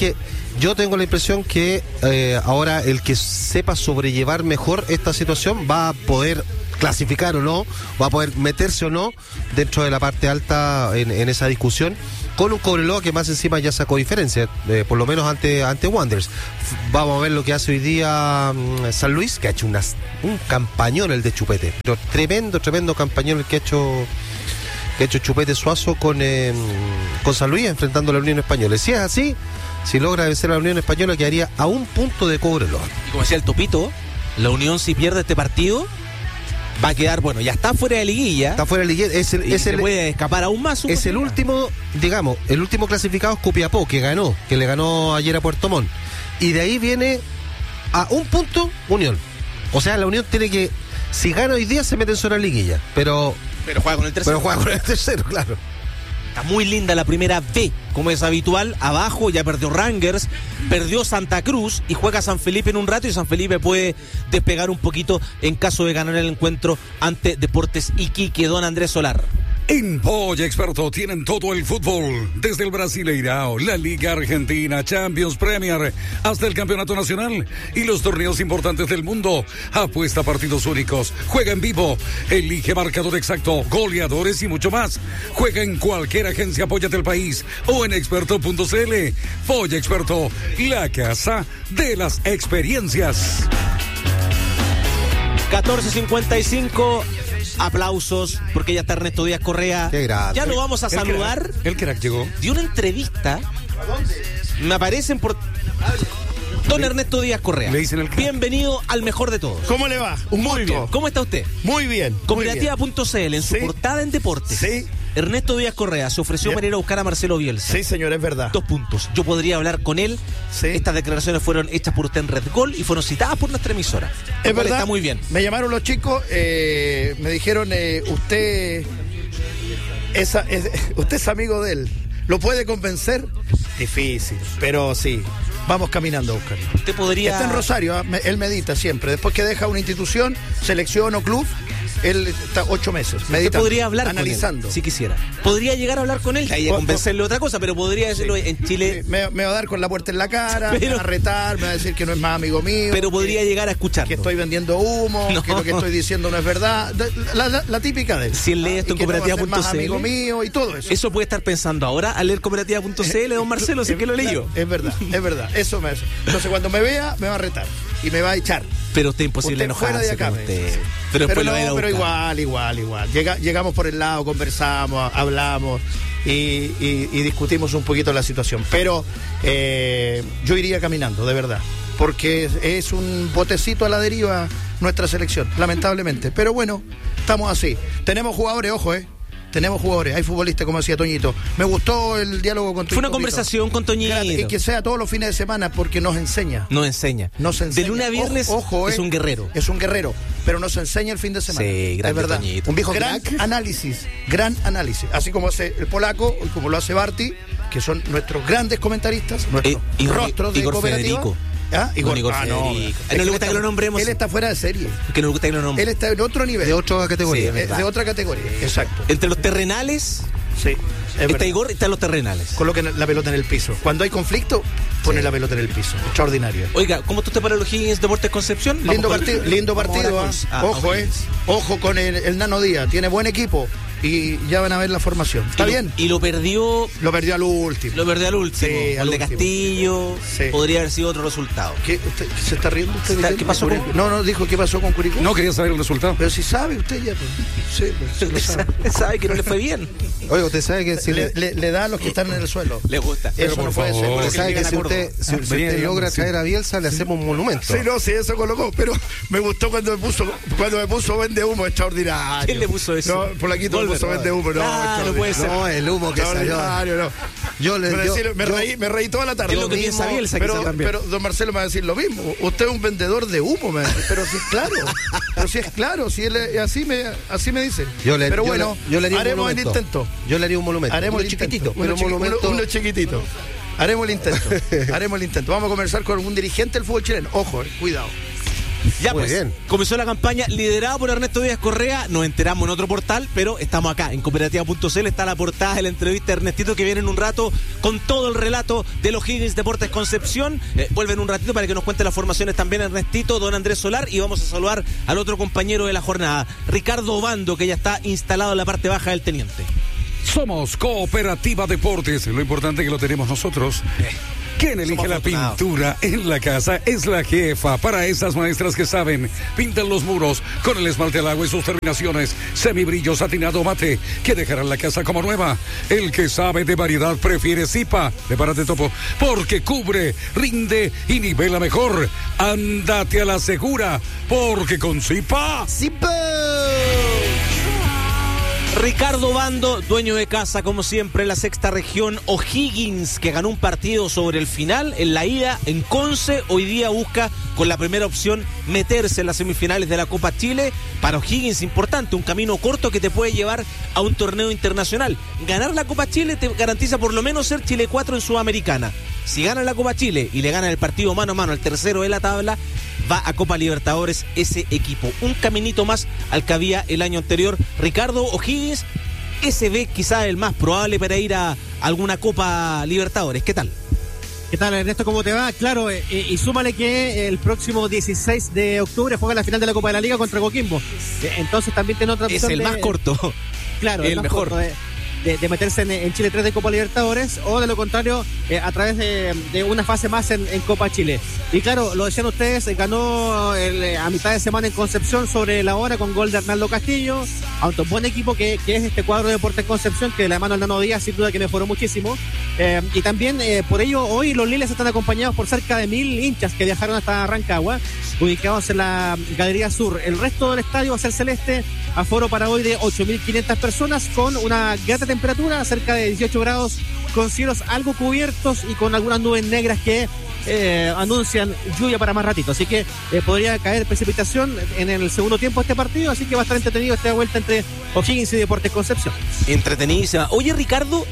yo tengo la impresión que ahora el que sepa sobrellevar mejor esta situación va a poder clasificar o no, va a poder meterse o no dentro de la parte alta en esa discusión, con un Cobreloa que más encima ya sacó diferencia, por lo menos ante Wanderers. Vamos a ver lo que hace hoy día San Luis, que ha hecho un campañón el de Chupete, pero tremendo campañón el que ha hecho Chupete Suazo con San Luis, enfrentando a la Unión Española. Si es así, si logra vencer a la Unión Española, quedaría a un punto de Cobreloa. Y como decía el Topito, la Unión, si pierde este partido, va a quedar, bueno, ya está fuera de liguilla. Está fuera de liguilla. Se puede escapar aún más. Es el último, digamos, el último clasificado es Copiapó, que le ganó ayer a Puerto Montt. Y de ahí viene a un punto Unión. O sea, la Unión tiene que, si gana hoy día, se mete en zona de liguilla. Pero juega con el tercero. Claro. Está muy linda la primera B, como es habitual. Abajo ya perdió Rangers, perdió Santa Cruz y juega San Felipe en un rato, y San Felipe puede despegar un poquito en caso de ganar el encuentro ante Deportes Iquique. Don Andrés Solar. En Polla Experto tienen todo el fútbol, desde el Brasileirao, la Liga Argentina, Champions, Premier, hasta el Campeonato Nacional y los torneos importantes del mundo. Apuesta a partidos únicos, juega en vivo, elige marcador exacto, goleadores y mucho más. Juega en cualquier agencia Polla del país o en experto.cl. Polla Experto, la casa de las experiencias. 14:55. Aplausos, porque ya está Ernesto Díaz Correa. Qué grande. Ya lo vamos a saludar. El crack llegó. Dio una entrevista. Me aparecen por... Don Ernesto Díaz Correa. Le dicen el crack. Bienvenido al mejor de todos. ¿Cómo le va? Un Muy gusto. bien. ¿Cómo está usted? Muy bien. Cooperativa.cl, en su Sí. portada en deportes. Sí. Ernesto Díaz Correa se ofreció Bien. para ir a buscar a Marcelo Bielsa. Sí, señor, es verdad. 2 puntos. Yo podría hablar con él. Sí. Estas declaraciones fueron hechas por usted en Red Gol y fueron citadas por nuestra emisora. Es verdad. Está muy bien. Me llamaron los chicos, me dijeron, usted es amigo de él. ¿Lo puede convencer? Difícil, pero sí. Vamos caminando a buscarlo. Usted podría... Está en Rosario, él medita siempre. Después que deja una institución, selección o club, él está 8 meses. Usted Medita, podría hablar analizando. con él, si quisiera. Podría llegar a hablar con él, ahí a convencerle otra cosa, pero podría decirlo en Chile. Me va a dar con la puerta en la cara, Pero- me va a retar, me va a decir que no es más amigo mío. Pero podría que- llegar a escucharlo. que estoy vendiendo humo, No. que lo que estoy diciendo no es verdad. La típica de él. Si él lee esto Y en que no va a ser cooperativa.cl. más amigo mío y todo eso. Eso puede estar pensando ahora al leer cooperativa.cl, don Marcelo, si es que lo leyó. Es verdad. Eso me hace. Entonces cuando me vea, me va a retar y me va a echar. Pero usted imposible Usted fuera enojarse de acá, con me usted. dice. Pero después lo no, va a ir a pero buscar. igual. Llegamos por el lado, conversamos, hablamos y discutimos un poquito la situación. Pero yo iría caminando, de verdad. Porque es un botecito a la deriva nuestra selección, lamentablemente. Pero bueno, estamos así. Tenemos jugadores, ojo, Tenemos jugadores, hay futbolistas, como decía Toñito. Me gustó el diálogo con Toñito. Fue una conversación con Toñito. Y que sea todos los fines de semana porque nos enseña. Nos enseña. Nos enseña. De lunes a viernes es un guerrero. Es un guerrero, pero nos enseña el fin de semana. Sí, grande es verdad. Toñito. Un viejo gran análisis. Así como hace el polaco y como lo hace Barty, que son nuestros grandes comentaristas, nuestros rostros de Igor cooperativa. Federico. ¿Ah? Igor Federico. A él no le gusta que lo nombremos. Él está fuera de serie. Que no le gusta que lo Él nombremos. está en otro nivel. De otra categoría. Sí, es verdad. de otra categoría. Exacto. Entre los terrenales, Sí. Es está verdad. Igor y están los terrenales. Coloquen la pelota en el piso. Cuando hay conflicto, pone la pelota en el piso. Extraordinario. Oiga, ¿cómo está usted para los Higgins Deportes Concepción? Lindo Vamos con- partido, vamos ahora con- Ojo, O'Higgins. Ojo con el Nano Díaz. Tiene buen equipo y ya van a ver la formación. ¿Está bien? Y lo perdió. Lo perdió al último. Lo perdió al último. Sí, al Gol de último. Castillo. Sí. Podría haber sido otro resultado. ¿Se está riendo usted? Está- de ¿qué pasó con- Curicó? No, dijo qué pasó con Curicó. No quería saber el resultado. Pero si sabe usted ya. Pues. Sí, pues, sí lo sabe. Sabe que no le fue bien. Oiga, usted sabe que si Le da a los que están en el suelo. Le gusta. Eso por no puede ser. favor. porque usted sabe que llegan a si Córdoba. usted, si venía usted llegando, logra sí. traer a Bielsa, le hacemos un monumento. Sí, no, sí, eso colocó, pero me gustó cuando me puso vende humo extraordinario. ¿Quién le puso eso? No, por aquí todo me puso vende humo, no. Ah, no puede ser. No, el humo que salió. Extraordinario, no. Me reí toda la tarde. Es lo que piensa Bielsa, quizá también. pero don Marcelo me va a decir lo mismo. Usted es un vendedor de humo, me va a decir. Pero si es claro. Pero si es claro, si él así me dice. Pero bueno, yo le haría un haremos el monumento. intento. Yo le haría un monumento. Haremos Uno el chiquitito, intento. pero un monumento. Uno chiquitito. Haremos el intento. Haremos el intento. Vamos a conversar con un dirigente del fútbol chileno. Ojo, cuidado. Ya Muy pues, bien. comenzó la campaña liderada por Ernesto Díaz Correa. Nos enteramos en otro portal, pero estamos acá en cooperativa.cl. Está la portada de la entrevista de Ernestito, que viene en un rato con todo el relato de los Higgins Deportes Concepción. Vuelve en un ratito para que nos cuente las formaciones también Ernestito, don Andrés Solar, y vamos a saludar al otro compañero de la jornada, Ricardo Obando, que ya está instalado en la parte baja del Teniente. Somos Cooperativa Deportes. Lo importante es que lo tenemos nosotros. Quien elige la pintura en la casa es la jefa. Para esas maestras que saben, pintan los muros con el esmalte al agua y sus terminaciones semibrillo satinado mate, que dejarán la casa como nueva. El que sabe de variedad prefiere Zipa. Prepárate, Topo, porque cubre, rinde y nivela mejor. Ándate a la segura, porque con Zipa... Ricardo Obando, dueño de casa como siempre en la sexta región. O'Higgins, que ganó un partido sobre el final en la ida en Conce, hoy día busca con la primera opción meterse en las semifinales de la Copa Chile. Para O'Higgins importante, un camino corto que te puede llevar a un torneo internacional. Ganar la Copa Chile te garantiza por lo menos ser Chile 4 en Sudamericana. Si gana la Copa Chile y le gana el partido mano a mano al tercero de la tabla, va a Copa Libertadores ese equipo. Un caminito más al que había el año anterior. Ricardo, O'Higgins, ese ve quizá el más probable para ir a alguna Copa Libertadores. ¿Qué tal? ¿Qué tal, Ernesto? ¿Cómo te va? Claro, y súmale que el próximo 16 de octubre juega la final de la Copa de la Liga contra Coquimbo. Entonces también tiene otra opción. Es el más corto. Claro, el más mejor. Corto de meterse en Chile 3 de Copa Libertadores, o de lo contrario a través de una fase más en Copa Chile. Y claro, lo decían ustedes, ganó a mitad de semana en Concepción sobre la hora con gol de Arnaldo Castillo, aunque un buen equipo que es este cuadro de Deportes Concepción, que de la mano del Nano Díaz sin duda que mejoró muchísimo. Y también por ello hoy los Liles están acompañados por cerca de 1.000 hinchas que viajaron hasta Rancagua, ubicados en la Galería Sur. El resto del estadio va a ser celeste, aforo para hoy de 8.500 personas, con una grata temperatura, cerca de 18 grados, con cielos algo cubiertos y con algunas nubes negras que anuncian lluvia para más ratito. Así que podría caer precipitación en el segundo tiempo de este partido, así que va a estar entretenido esta vuelta entre O'Higgins y Deportes Concepción. Entretenidísima. Oye, Ricardo,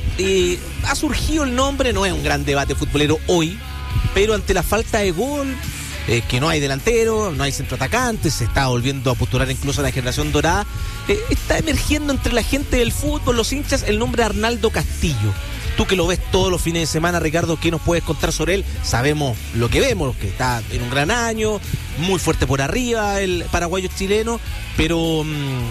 ha surgido el nombre, no es un gran debate futbolero hoy, pero ante la falta de gol, que no hay delantero, no hay centroatacante, se está volviendo a postular incluso la generación dorada, está emergiendo entre la gente del fútbol, los hinchas, el nombre de Arnaldo Castillo. Tú que lo ves todos los fines de semana, Ricardo, ¿qué nos puedes contar sobre él? Sabemos lo que vemos, que está en un gran año, muy fuerte por arriba el paraguayo chileno, pero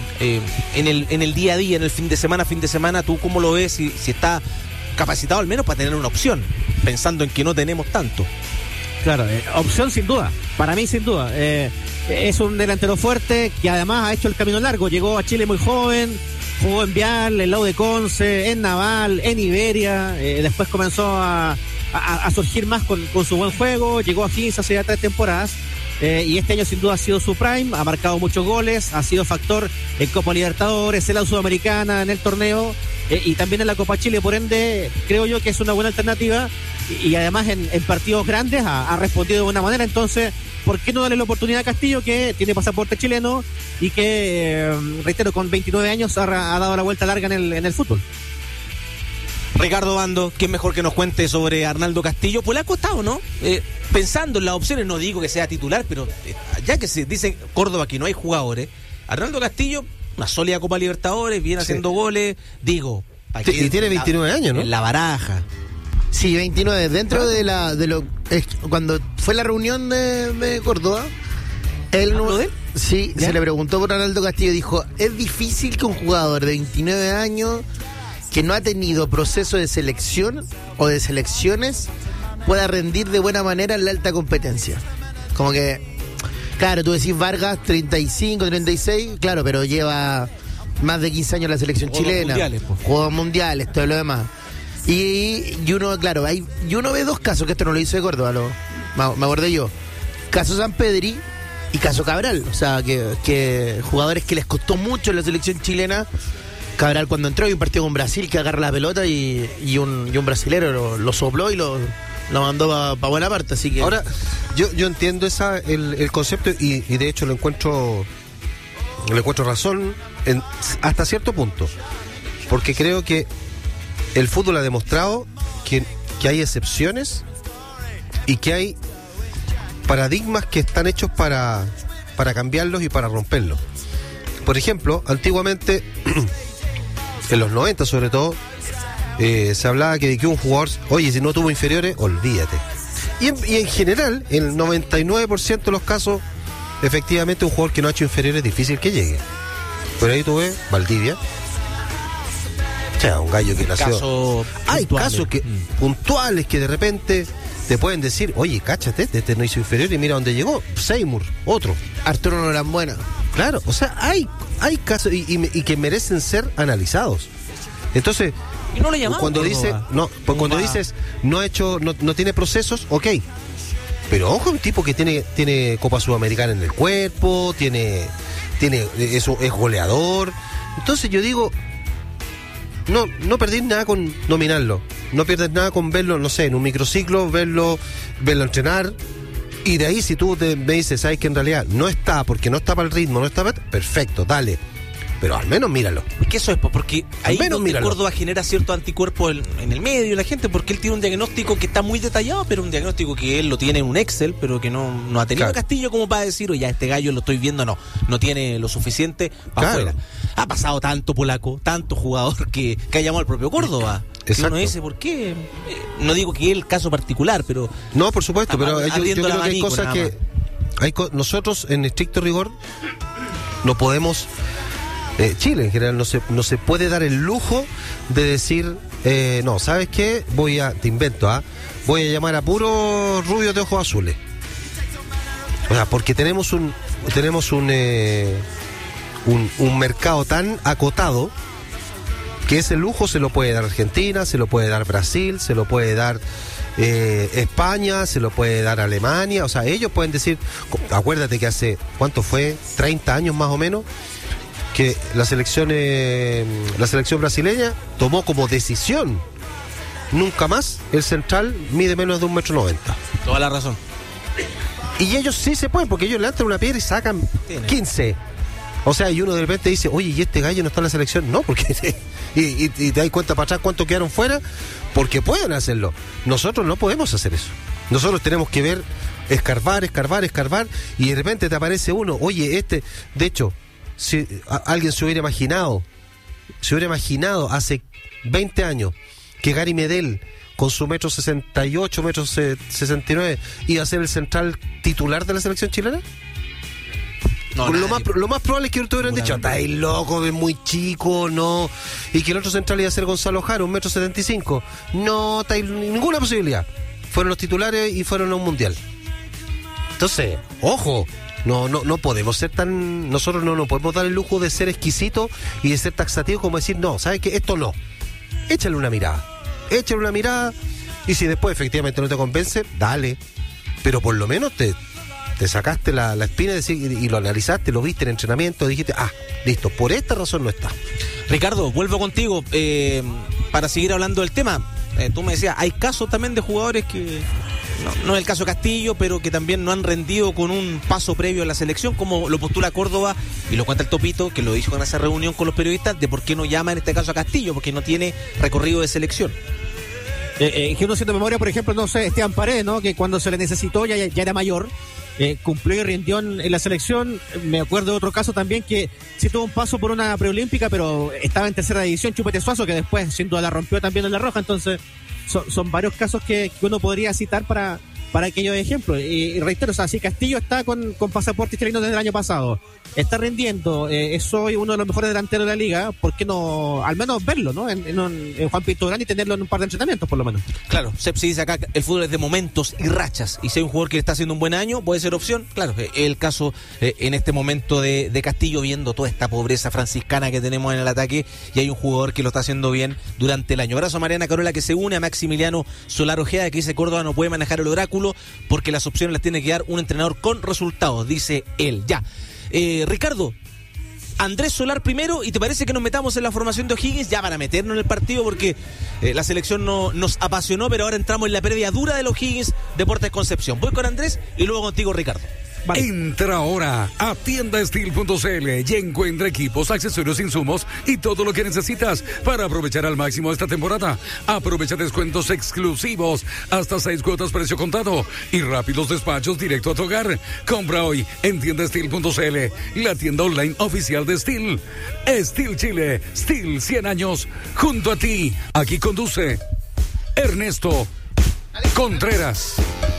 en el día a día, en el fin de semana, ¿tú cómo lo ves? Si está capacitado al menos para tener una opción, pensando en que no tenemos tanto. Claro, opción sin duda, para mí sin duda. Es un delantero fuerte que además ha hecho el camino largo, llegó a Chile muy joven, jugó en Vial, en el lado de Conce, en Naval, en Iberia, después comenzó a surgir más con su buen juego, llegó a Higgins hace ya 3 temporadas, y este año sin duda ha sido su prime, ha marcado muchos goles, ha sido factor en Copa Libertadores, en la Sudamericana, en el torneo, y también en la Copa Chile. Por ende, creo yo que es una buena alternativa, y además en partidos grandes ha respondido de buena manera. Entonces, ¿por qué no darle la oportunidad a Castillo, que tiene pasaporte chileno y que, reitero, con 29 años ha dado la vuelta larga en el fútbol? Ricardo Obando, ¿quién mejor que nos cuente sobre Arnaldo Castillo? Pues le ha costado, ¿no? Pensando en las opciones, no digo que sea titular, pero ya que se dice Córdoba que no hay jugadores, Arnaldo Castillo, una sólida Copa Libertadores, viene haciendo goles, digo... Y tiene 29 años, ¿no? En la baraja. Sí, 29. Dentro cuando fue la reunión de Córdoba, él sí, se le preguntó por Arnaldo Castillo, dijo, es difícil que un jugador de 29 años que no ha tenido proceso de selección o de selecciones pueda rendir de buena manera en la alta competencia. Como que, claro, tú decís Vargas, 35, 36, claro, pero lleva más de 15 años en la selección chilena. Juegos mundiales, todo lo demás. Y uno, claro, uno ve 2 casos, que esto no lo hizo de Córdoba, me acordé yo. Caso Sanpedri y caso Cabral. O sea, que jugadores que les costó mucho en la selección chilena. Cabral cuando entró y un partido con Brasil que agarra la pelota y un brasilero lo sopló y lo mandó para buena parte. Así que ahora, yo entiendo el concepto y de hecho le encuentro razón hasta cierto punto. Porque creo que el fútbol ha demostrado que hay excepciones y que hay paradigmas que están hechos para para cambiarlos y para romperlos. Por ejemplo, antiguamente, en los 90 sobre todo, se hablaba que un jugador, oye, si no tuvo inferiores, olvídate. Y en general, en el 99% de los casos, efectivamente un jugador que no ha hecho inferiores es difícil que llegue. Pero ahí tú ves Valdivia. O sea, un gallo que nació. Hay casos puntuales que de repente te pueden decir, oye, cáchate, este no hizo inferior y mira dónde llegó. Seymour, otro. Arturo Norambuena. Claro, o sea, hay casos y que merecen ser analizados. Entonces, y no le llamamos, cuando dices no tiene procesos, ok. Pero ojo, un tipo que tiene Copa Sudamericana en el cuerpo, es goleador. Entonces yo digo, no perdís nada con nominarlo. No pierdes nada con verlo, no sé, en un microciclo, verlo entrenar. Y de ahí, si tú me dices, sabes que en realidad no está, porque no está para el ritmo, no está para... Perfecto, dale. Pero al menos míralo. ¿Qué eso es? Porque ahí Córdoba genera cierto anticuerpo en el medio, la gente, porque él tiene un diagnóstico que está muy detallado, pero un diagnóstico que él lo tiene en un Excel, pero que no ha tenido claro. Castillo como para decir, oye, este gallo lo estoy viendo, no tiene lo suficiente para claro. afuera. Ha pasado tanto polaco, tanto jugador que ha llamado al propio Córdoba. Exacto. Y uno dice, ¿por qué? No digo que es el caso particular, pero... No, por supuesto, pero yo creo que hay abanico, cosas que... nosotros, en estricto rigor, no podemos... Chile en general no se puede dar el lujo de decir, no, ¿sabes qué? Te invento, voy a llamar a puros rubios de ojos azules. O sea, porque tenemos un mercado tan acotado que ese lujo se lo puede dar Argentina, se lo puede dar Brasil, se lo puede dar España, se lo puede dar Alemania. O sea, ellos pueden decir, acuérdate que hace, ¿cuánto fue? 30 años más o menos, que la selección brasileña tomó como decisión nunca más el central mide menos de 1,90 m. Toda la razón. Y ellos sí se pueden, porque ellos levantan una piedra y sacan 15. O sea, y uno de repente dice, oye, ¿y este gallo no está en la selección? No, porque y te das cuenta para atrás cuántos quedaron fuera, porque pueden hacerlo. Nosotros no podemos hacer eso. Nosotros tenemos que ver, escarbar, y de repente te aparece uno, oye, de hecho, si alguien se hubiera imaginado hace 20 años que Gary Medel, con su 1,68 m, 1,69 m, iba a ser el central titular de la selección chilena. No, lo más probable es que te hubieran dicho, está ahí loco, es muy chico, no. Y que el otro central iba a ser Gonzalo Jara, 1,75 m. No, está ahí ninguna posibilidad. Fueron los titulares y fueron a un mundial. Entonces, ojo. No podemos ser tan... Nosotros no nos podemos dar el lujo de ser exquisitos y de ser taxativos como decir, no, ¿sabes qué? Esto no. Échale una mirada, y si después efectivamente no te convence, dale. Pero por lo menos te sacaste la espina y lo analizaste, lo viste en entrenamiento, dijiste, listo, por esta razón no está. Ricardo, vuelvo contigo para seguir hablando del tema. Tú me decías, hay casos también de jugadores que... No es el caso Castillo, pero que también no han rendido con un paso previo a la selección, como lo postula Córdoba y lo cuenta el Topito, que lo dijo en esa reunión con los periodistas, de por qué no llama en este caso a Castillo, porque no tiene recorrido de selección. Que uno haciendo memoria, por ejemplo, no sé, Esteban Paredes, ¿no? Que cuando se le necesitó ya era mayor, cumplió y rindió en la selección. Me acuerdo de otro caso también que sí tuvo un paso por una preolímpica, pero estaba en tercera división, Chupete Suazo, que después sin duda la rompió también en La Roja. Entonces son varios casos que uno podría citar para aquellos ejemplos. Y reitero, o sea, si Castillo está con pasaporte chileno desde el año pasado, está rindiendo, es hoy uno de los mejores delanteros de la liga, ¿por qué no al menos verlo, ¿no? En Juan Pinto Durán y tenerlo en un par de entrenamientos por lo menos? Claro, Sepsi dice acá, el fútbol es de momentos y rachas, y si hay un jugador que está haciendo un buen año, puede ser opción. Claro, el caso en este momento de Castillo, viendo toda esta pobreza franciscana que tenemos en el ataque, y hay un jugador que lo está haciendo bien durante el año. Abrazo a Mariana Carola, que se une a Maximiliano Solar Ojeda, que dice, Córdoba no puede manejar el oráculo porque las opciones las tiene que dar un entrenador con resultados, dice él. Ya, Ricardo, Andrés Solar primero, y te parece que nos metamos en la formación de O'Higgins ya para meternos en el partido, porque la selección nos apasionó, pero ahora entramos en la previa dura de los O'Higgins Deportes Concepción. Voy con Andrés y luego contigo, Ricardo. Vale. Entra ahora a tiendastil.cl y encuentra equipos, accesorios, insumos y todo lo que necesitas para aprovechar al máximo esta temporada. Aprovecha descuentos exclusivos, hasta 6 cuotas precio contado y rápidos despachos directo a tu hogar. Compra hoy en tiendastil.cl, la tienda online oficial de Steel. Steel Chile, Steel 100 años, junto a ti. Aquí conduce Ernesto Contreras.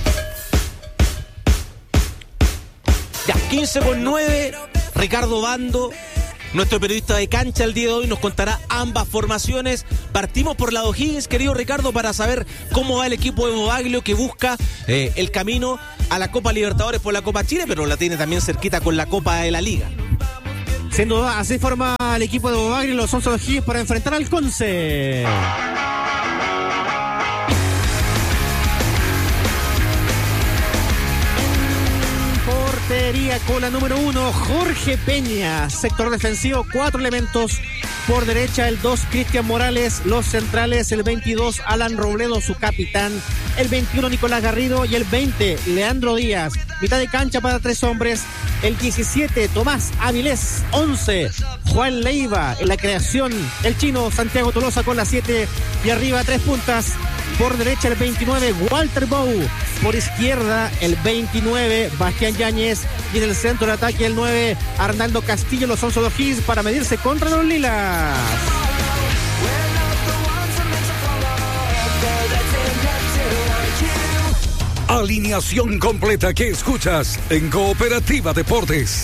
Ya, 15:09, Ricardo Bando, nuestro periodista de cancha el día de hoy, nos contará ambas formaciones. Partimos por la de O'Higgins, querido Ricardo, para saber cómo va el equipo de Bobaglio, que busca el camino a la Copa Libertadores por la Copa Chile, pero la tiene también cerquita con la Copa de la Liga. Sin duda, así forma el equipo de Bobaglio y los 11 de O'Higgins para enfrentar al Conce. Con la número 1, Jorge Peña. Sector defensivo, 4 elementos. Por derecha, el 2, Cristian Morales. Los centrales, el 22, Alan Robledo, su capitán. El 21, Nicolás Garrido. Y el 20, Leandro Díaz. Mitad de cancha para 3 hombres. El 17, Tomás Avilés. 11, Juan Leiva. En la creación, el chino Santiago Tolosa con la 7. Y arriba, 3 puntas. Por derecha, el 29, Walter Bou. Por izquierda, el 29, Bastián Yáñez. Y en el centro de ataque, el 9, Arnaldo Castillo, los 11 de O'Higgins, para medirse contra los Lilas. Alineación completa que escuchas en Cooperativa Deportes.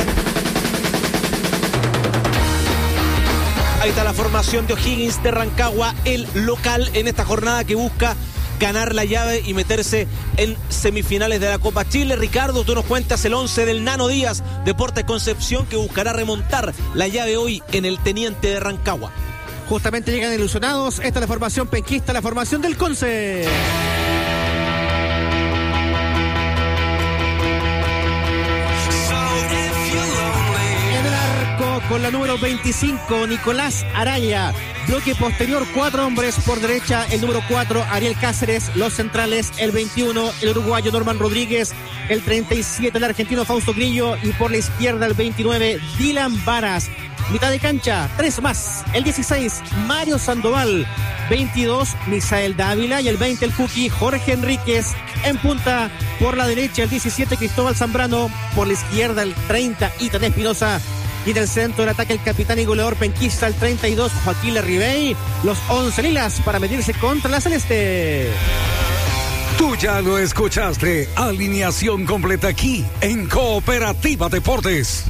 Ahí está la formación de O'Higgins de Rancagua, el local en esta jornada que busca ganar la llave y meterse en semifinales de la Copa Chile. Ricardo, tú nos cuentas el 11 del Nano Díaz, Deportes Concepción, que buscará remontar la llave hoy en el Teniente de Rancagua. Justamente llegan ilusionados. Esta es la formación penquista, la formación del Conce. Con la número 25, Nicolás Araya. Bloque posterior, 4 hombres. Por derecha, el número 4, Ariel Cáceres. Los centrales, el 21, el uruguayo Norman Rodríguez. El 37, el argentino Fausto Grillo. Y por la izquierda, el 29, Dylan Varas. Mitad de cancha, 3 más. El 16, Mario Sandoval. 22, Misael Dávila. Y el 20, el Cookie, Jorge Enríquez. En punta, por la derecha, el 17, Cristóbal Zambrano. Por la izquierda, el 30, Itán Espinosa. Y en el centro del ataque, el capitán y goleador penquista, el 32, Joaquín Larribey. Los 11 Lilas para medirse contra la Celeste. Tú ya lo escuchaste. Alineación completa aquí en Cooperativa Deportes.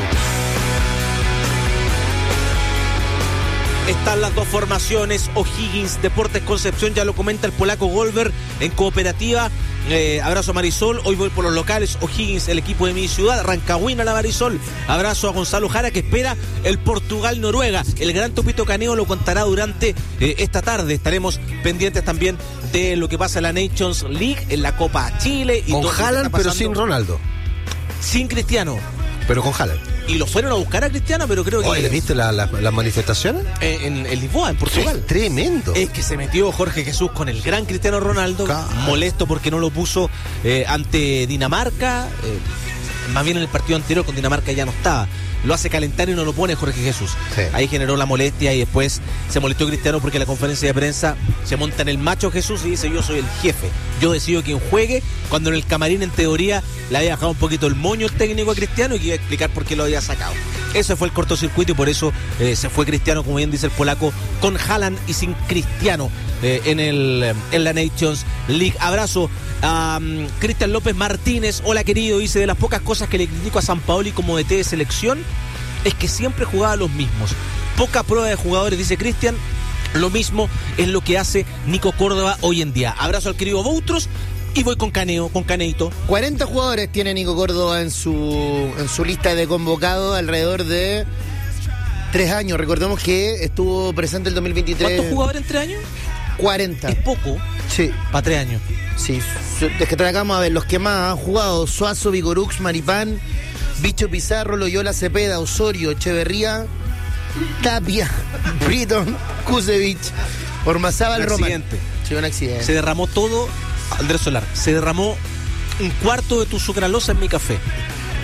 Están las dos formaciones. O'Higgins, Deportes Concepción, ya lo comenta el polaco Goldberg en Cooperativa. Abrazo a Marisol, hoy voy por los locales. O'Higgins, el equipo de mi ciudad. Rancagüina, la Marisol. Abrazo a Gonzalo Jara, que espera el Portugal-Noruega. El gran Topito Caneo lo contará durante esta tarde. Estaremos pendientes también de lo que pasa en la Nations League, en la Copa Chile. Y con Haaland, pero sin Ronaldo. Sin Cristiano. Pero con Haaland. Y lo fueron a buscar a Cristiano, pero creo que... Oye, ¿le viste las manifestaciones? En Lisboa, en Portugal. Sí, tremendo. Es que se metió Jorge Jesús con el gran Cristiano Ronaldo, molesto porque no lo puso ante Dinamarca. Más bien en el partido anterior con Dinamarca ya no estaba. Lo hace calentar y no lo pone Jorge Jesús. Sí. Ahí generó la molestia y después se molestó Cristiano porque en la conferencia de prensa se monta en el macho Jesús y dice: yo soy el jefe, yo decido quién juegue, cuando en el camarín en teoría le había bajado un poquito el moño el técnico a Cristiano y que iba a explicar por qué lo había sacado. Ese fue el cortocircuito y por eso se fue Cristiano, como bien dice el polaco, con Haaland y sin Cristiano en la Nations League. Abrazo a Cristian López Martínez. Hola, querido. Dice: de las pocas cosas que le critico a Sampaoli como DT de selección es que siempre jugaba los mismos. Poca prueba de jugadores, dice Cristian. Lo mismo es lo que hace Nico Córdoba hoy en día. Abrazo al querido Boutros. Y voy con Caneito. 40 jugadores tiene Nico Córdoba en su lista de convocados, alrededor de 3 años. Recordemos que estuvo presente el 2023. ¿Cuántos jugadores en 3 años? 40. Es poco. Sí. Para 3 años. Sí. Es que tragamos a ver los que más han jugado: Suazo, Vigorux, Maripán, Bicho Pizarro, Loyola Cepeda, Osorio, Echeverría, Tapia, Britton, Kusevich, Ormazábal, Román. Sí, un accidente. Se derramó todo, Andrés Solar. Se derramó un cuarto de tu sucralosa en mi café.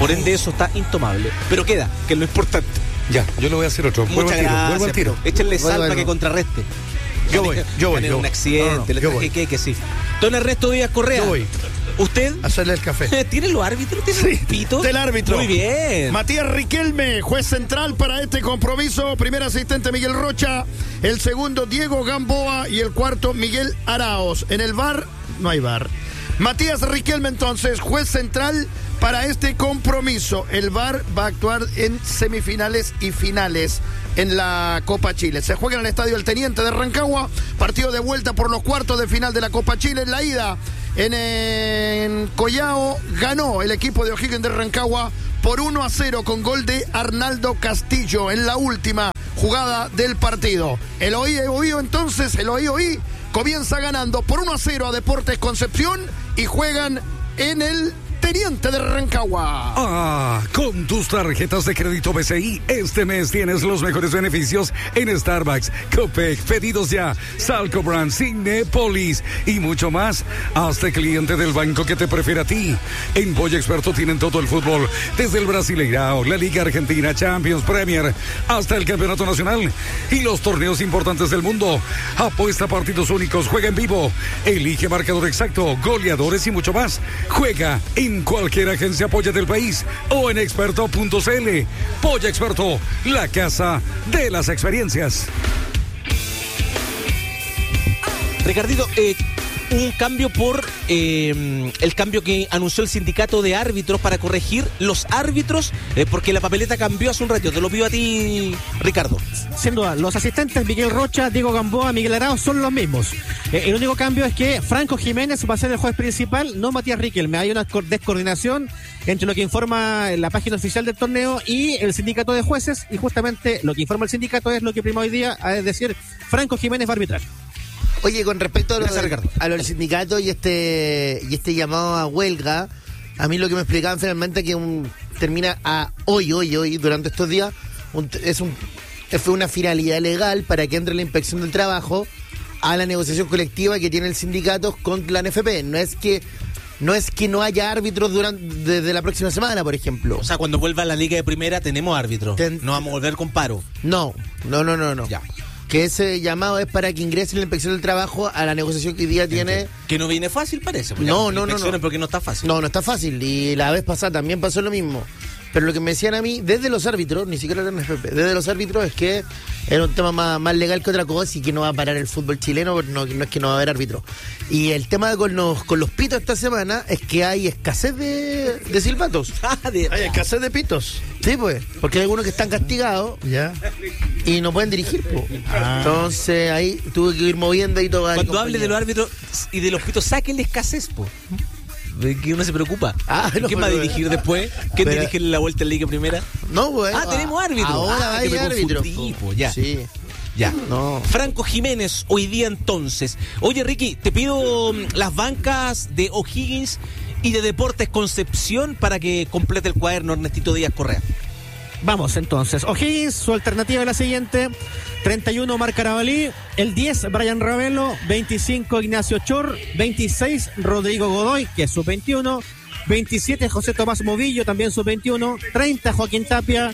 Por ende eso está intomable. Pero queda, que es lo importante. Ya, yo lo voy a hacer otro. Vuelvo al tiro. Échenle sal para que contrarreste. Yo voy. Un accidente, yo voy. que sí. Don Ernesto Díaz Correa. Yo voy. ¿Usted? Hacerle el café. ¿Tiene los árbitros? ¿Tiene los pitos? Del árbitro. Muy bien. Matías Riquelme, juez central para este compromiso. Primer asistente Miguel Rocha. El segundo Diego Gamboa. Y el cuarto Miguel Araos. En el VAR, no hay VAR. Matías Riquelme entonces, juez central para este compromiso. El VAR va a actuar en semifinales y finales en la Copa Chile. Se juega en el Estadio El Teniente de Rancagua. Partido de vuelta por los cuartos de final de la Copa Chile. En la ida en Collao ganó el equipo de O'Higgins de Rancagua por 1-0 con gol de Arnaldo Castillo en la última jugada del partido. El OI comienza ganando por 1-0 a Deportes Concepción y juegan en el Teniente de Rancagua. Con tus tarjetas de crédito BCI, este mes tienes los mejores beneficios en Starbucks, Copec, Pedidos Ya, Salco Brand, Cinépolis y mucho más. Hazte cliente del banco que te prefiere a ti. En Polla Experto tienen todo el fútbol, desde el Brasileirao, la Liga Argentina, Champions, Premier, hasta el Campeonato Nacional y los torneos importantes del mundo. Apuesta a partidos únicos, juega en vivo, elige marcador exacto, goleadores y mucho más. Juega en cualquier agencia Polla del país o en experto.cl. Polla Experto, la casa de las experiencias. Ricardito, un cambio por el cambio que anunció el sindicato de árbitros para corregir los árbitros, porque la papeleta cambió hace un rato. Te lo pido a ti, Ricardo. Sin duda, los asistentes Miguel Rocha, Diego Gamboa, Miguel Arauz son los mismos. El único cambio es que Franco Jiménez va a ser el juez principal, no Matías Riquelme. Hay una descoordinación entre lo que informa la página oficial del torneo y el sindicato de jueces, y justamente lo que informa el sindicato es lo que prima hoy día, es decir, Franco Jiménez va a arbitrar. Oye, con respecto a lo del sindicato y este llamado a huelga, a mí lo que me explicaban finalmente que termina hoy, durante estos días, fue una finalidad legal para que entre la inspección del trabajo a la negociación colectiva que tiene el sindicato con la NFP. No es que no haya árbitros desde la próxima semana, por ejemplo. O sea, cuando vuelva la Liga de Primera tenemos árbitros. No vamos a volver con paro. No. Ya. Que ese llamado es para que ingrese la inspección del trabajo a la negociación que hoy día tiene. Que no viene fácil, parece. No. Porque no está fácil. No está fácil. Y la vez pasada también pasó lo mismo. Pero lo que me decían a mí, desde los árbitros, ni siquiera la NFP, desde los árbitros, es que era un tema más legal que otra cosa y que no va a parar el fútbol chileno, no es que no va a haber árbitros. Y el tema con los pitos esta semana es que hay escasez de silbatos. Hay escasez de pitos. Sí, pues, porque hay algunos que están castigados y no pueden dirigir, pues. Entonces ahí tuve que ir moviendo y todo. Cuando hable de los árbitros y de los pitos, saquen la escasez, pues. De que uno se preocupa. ¿Quién va a dirigir después? ¿Quién dirige la vuelta en Liga Primera? No, bueno. Tenemos árbitros. Ahora hay árbitros. Ya. Sí. Ya. No. Franco Jiménez, hoy día entonces. Oye, Ricky, te pido las bancas de O'Higgins y de Deportes Concepción para que complete el cuaderno Ernestito Díaz Correa. Vamos entonces. O'Higgins, su alternativa es la siguiente: 31 Marc Carabalí, el 10 Brian Ravelo, 25 Ignacio Chor, 26 Rodrigo Godoy, que es sub-21, 27 José Tomás Movillo, también sub-21, 30 Joaquín Tapia,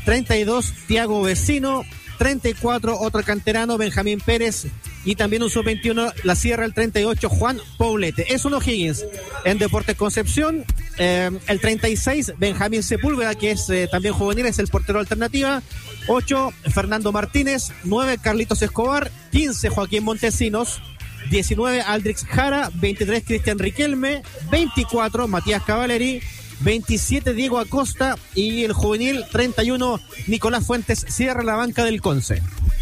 32 Tiago Vecino, 34 otro canterano Benjamín Pérez y también un sub-21 la cierra el 38 Juan Poblete. Es un O'Higgins. En Deportes Concepción, el 36 Benjamín Sepúlveda, que es también juvenil, es el portero alternativa. 8 Fernando Martínez, 9 Carlitos Escobar, 15 Joaquín Montesinos, 19 Aldrix Jara, 23 Cristian Riquelme, 24 Matías Cavaleri, 27 Diego Acosta y el juvenil 31 Nicolás Fuentes cierra la banca del Conce.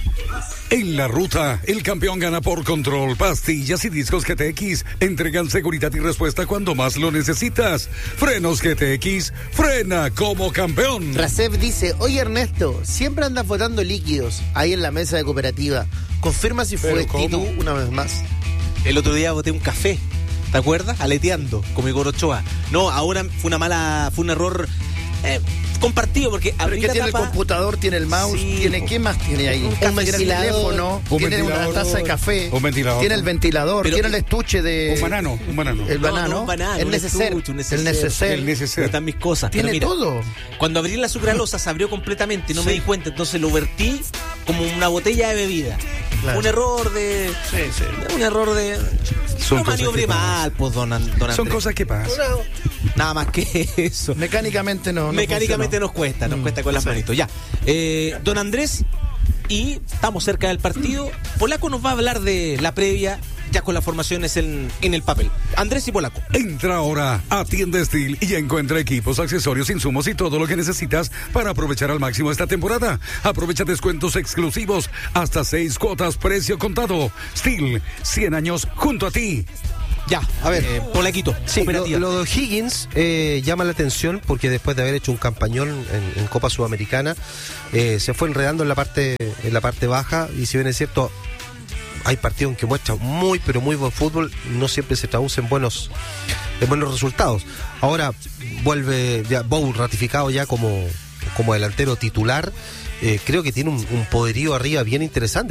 En la ruta, el campeón gana por control. Pastillas y discos GTX entregan seguridad y respuesta cuando más lo necesitas. Frenos GTX, frena como campeón. Rasef dice: oye Ernesto, siempre andas botando líquidos ahí en la mesa de cooperativa. Confirma si fue Tito una vez más. El otro día boté un café, ¿te acuerdas? Aleteando con mi Gorochoa. No, ahora fue un error compartido, porque Pero abrí que la tiene el tapa. computador, tiene el mouse, Sí, tiene, po. ¿qué más tiene ahí? Un Tiene el ventilador. teléfono, Un tiene ventilador. una taza de café, Un ventilador. tiene el ventilador, Pero- tiene el estuche de... Un banano. El banano, un banano, el un neceser, estuche, un el neceser. neceser. El neceser. Están mis cosas. Tiene pero mira, todo. Cuando abrí la sucralosa se abrió completamente y no me Sí. di cuenta, entonces lo vertí como una botella de bebida. Claro. Un error de... Sí, sí. Un error de... Son no cosas maniobré que pasan. mal, pues, don Andrés. Son cosas que pasan. Nada más que eso. Mecánicamente no. Mecánicamente funcionó. nos cuesta con las manitos. Ya. Don Andrés, y estamos cerca del partido. Polaco nos va a hablar de la previa, ya con las formaciones en el papel. Andrés y Polaco. Entra ahora a Tienda Steel y encuentra equipos, accesorios, insumos y todo lo que necesitas para aprovechar al máximo esta temporada. Aprovecha descuentos exclusivos hasta 6 cuotas, precio contado. Steel, 100 años junto a ti. Ya, A ver. Polaquito, Sí, operativa. lo de Higgins llama la atención porque después de haber hecho un campañón en Copa Sudamericana, se fue enredando en la parte baja, y si bien es cierto, hay partidos en que muestran muy pero muy buen fútbol, no siempre se traduce en buenos resultados. Ahora vuelve ya Bow ratificado ya como delantero titular. Creo que tiene un poderío arriba bien interesante.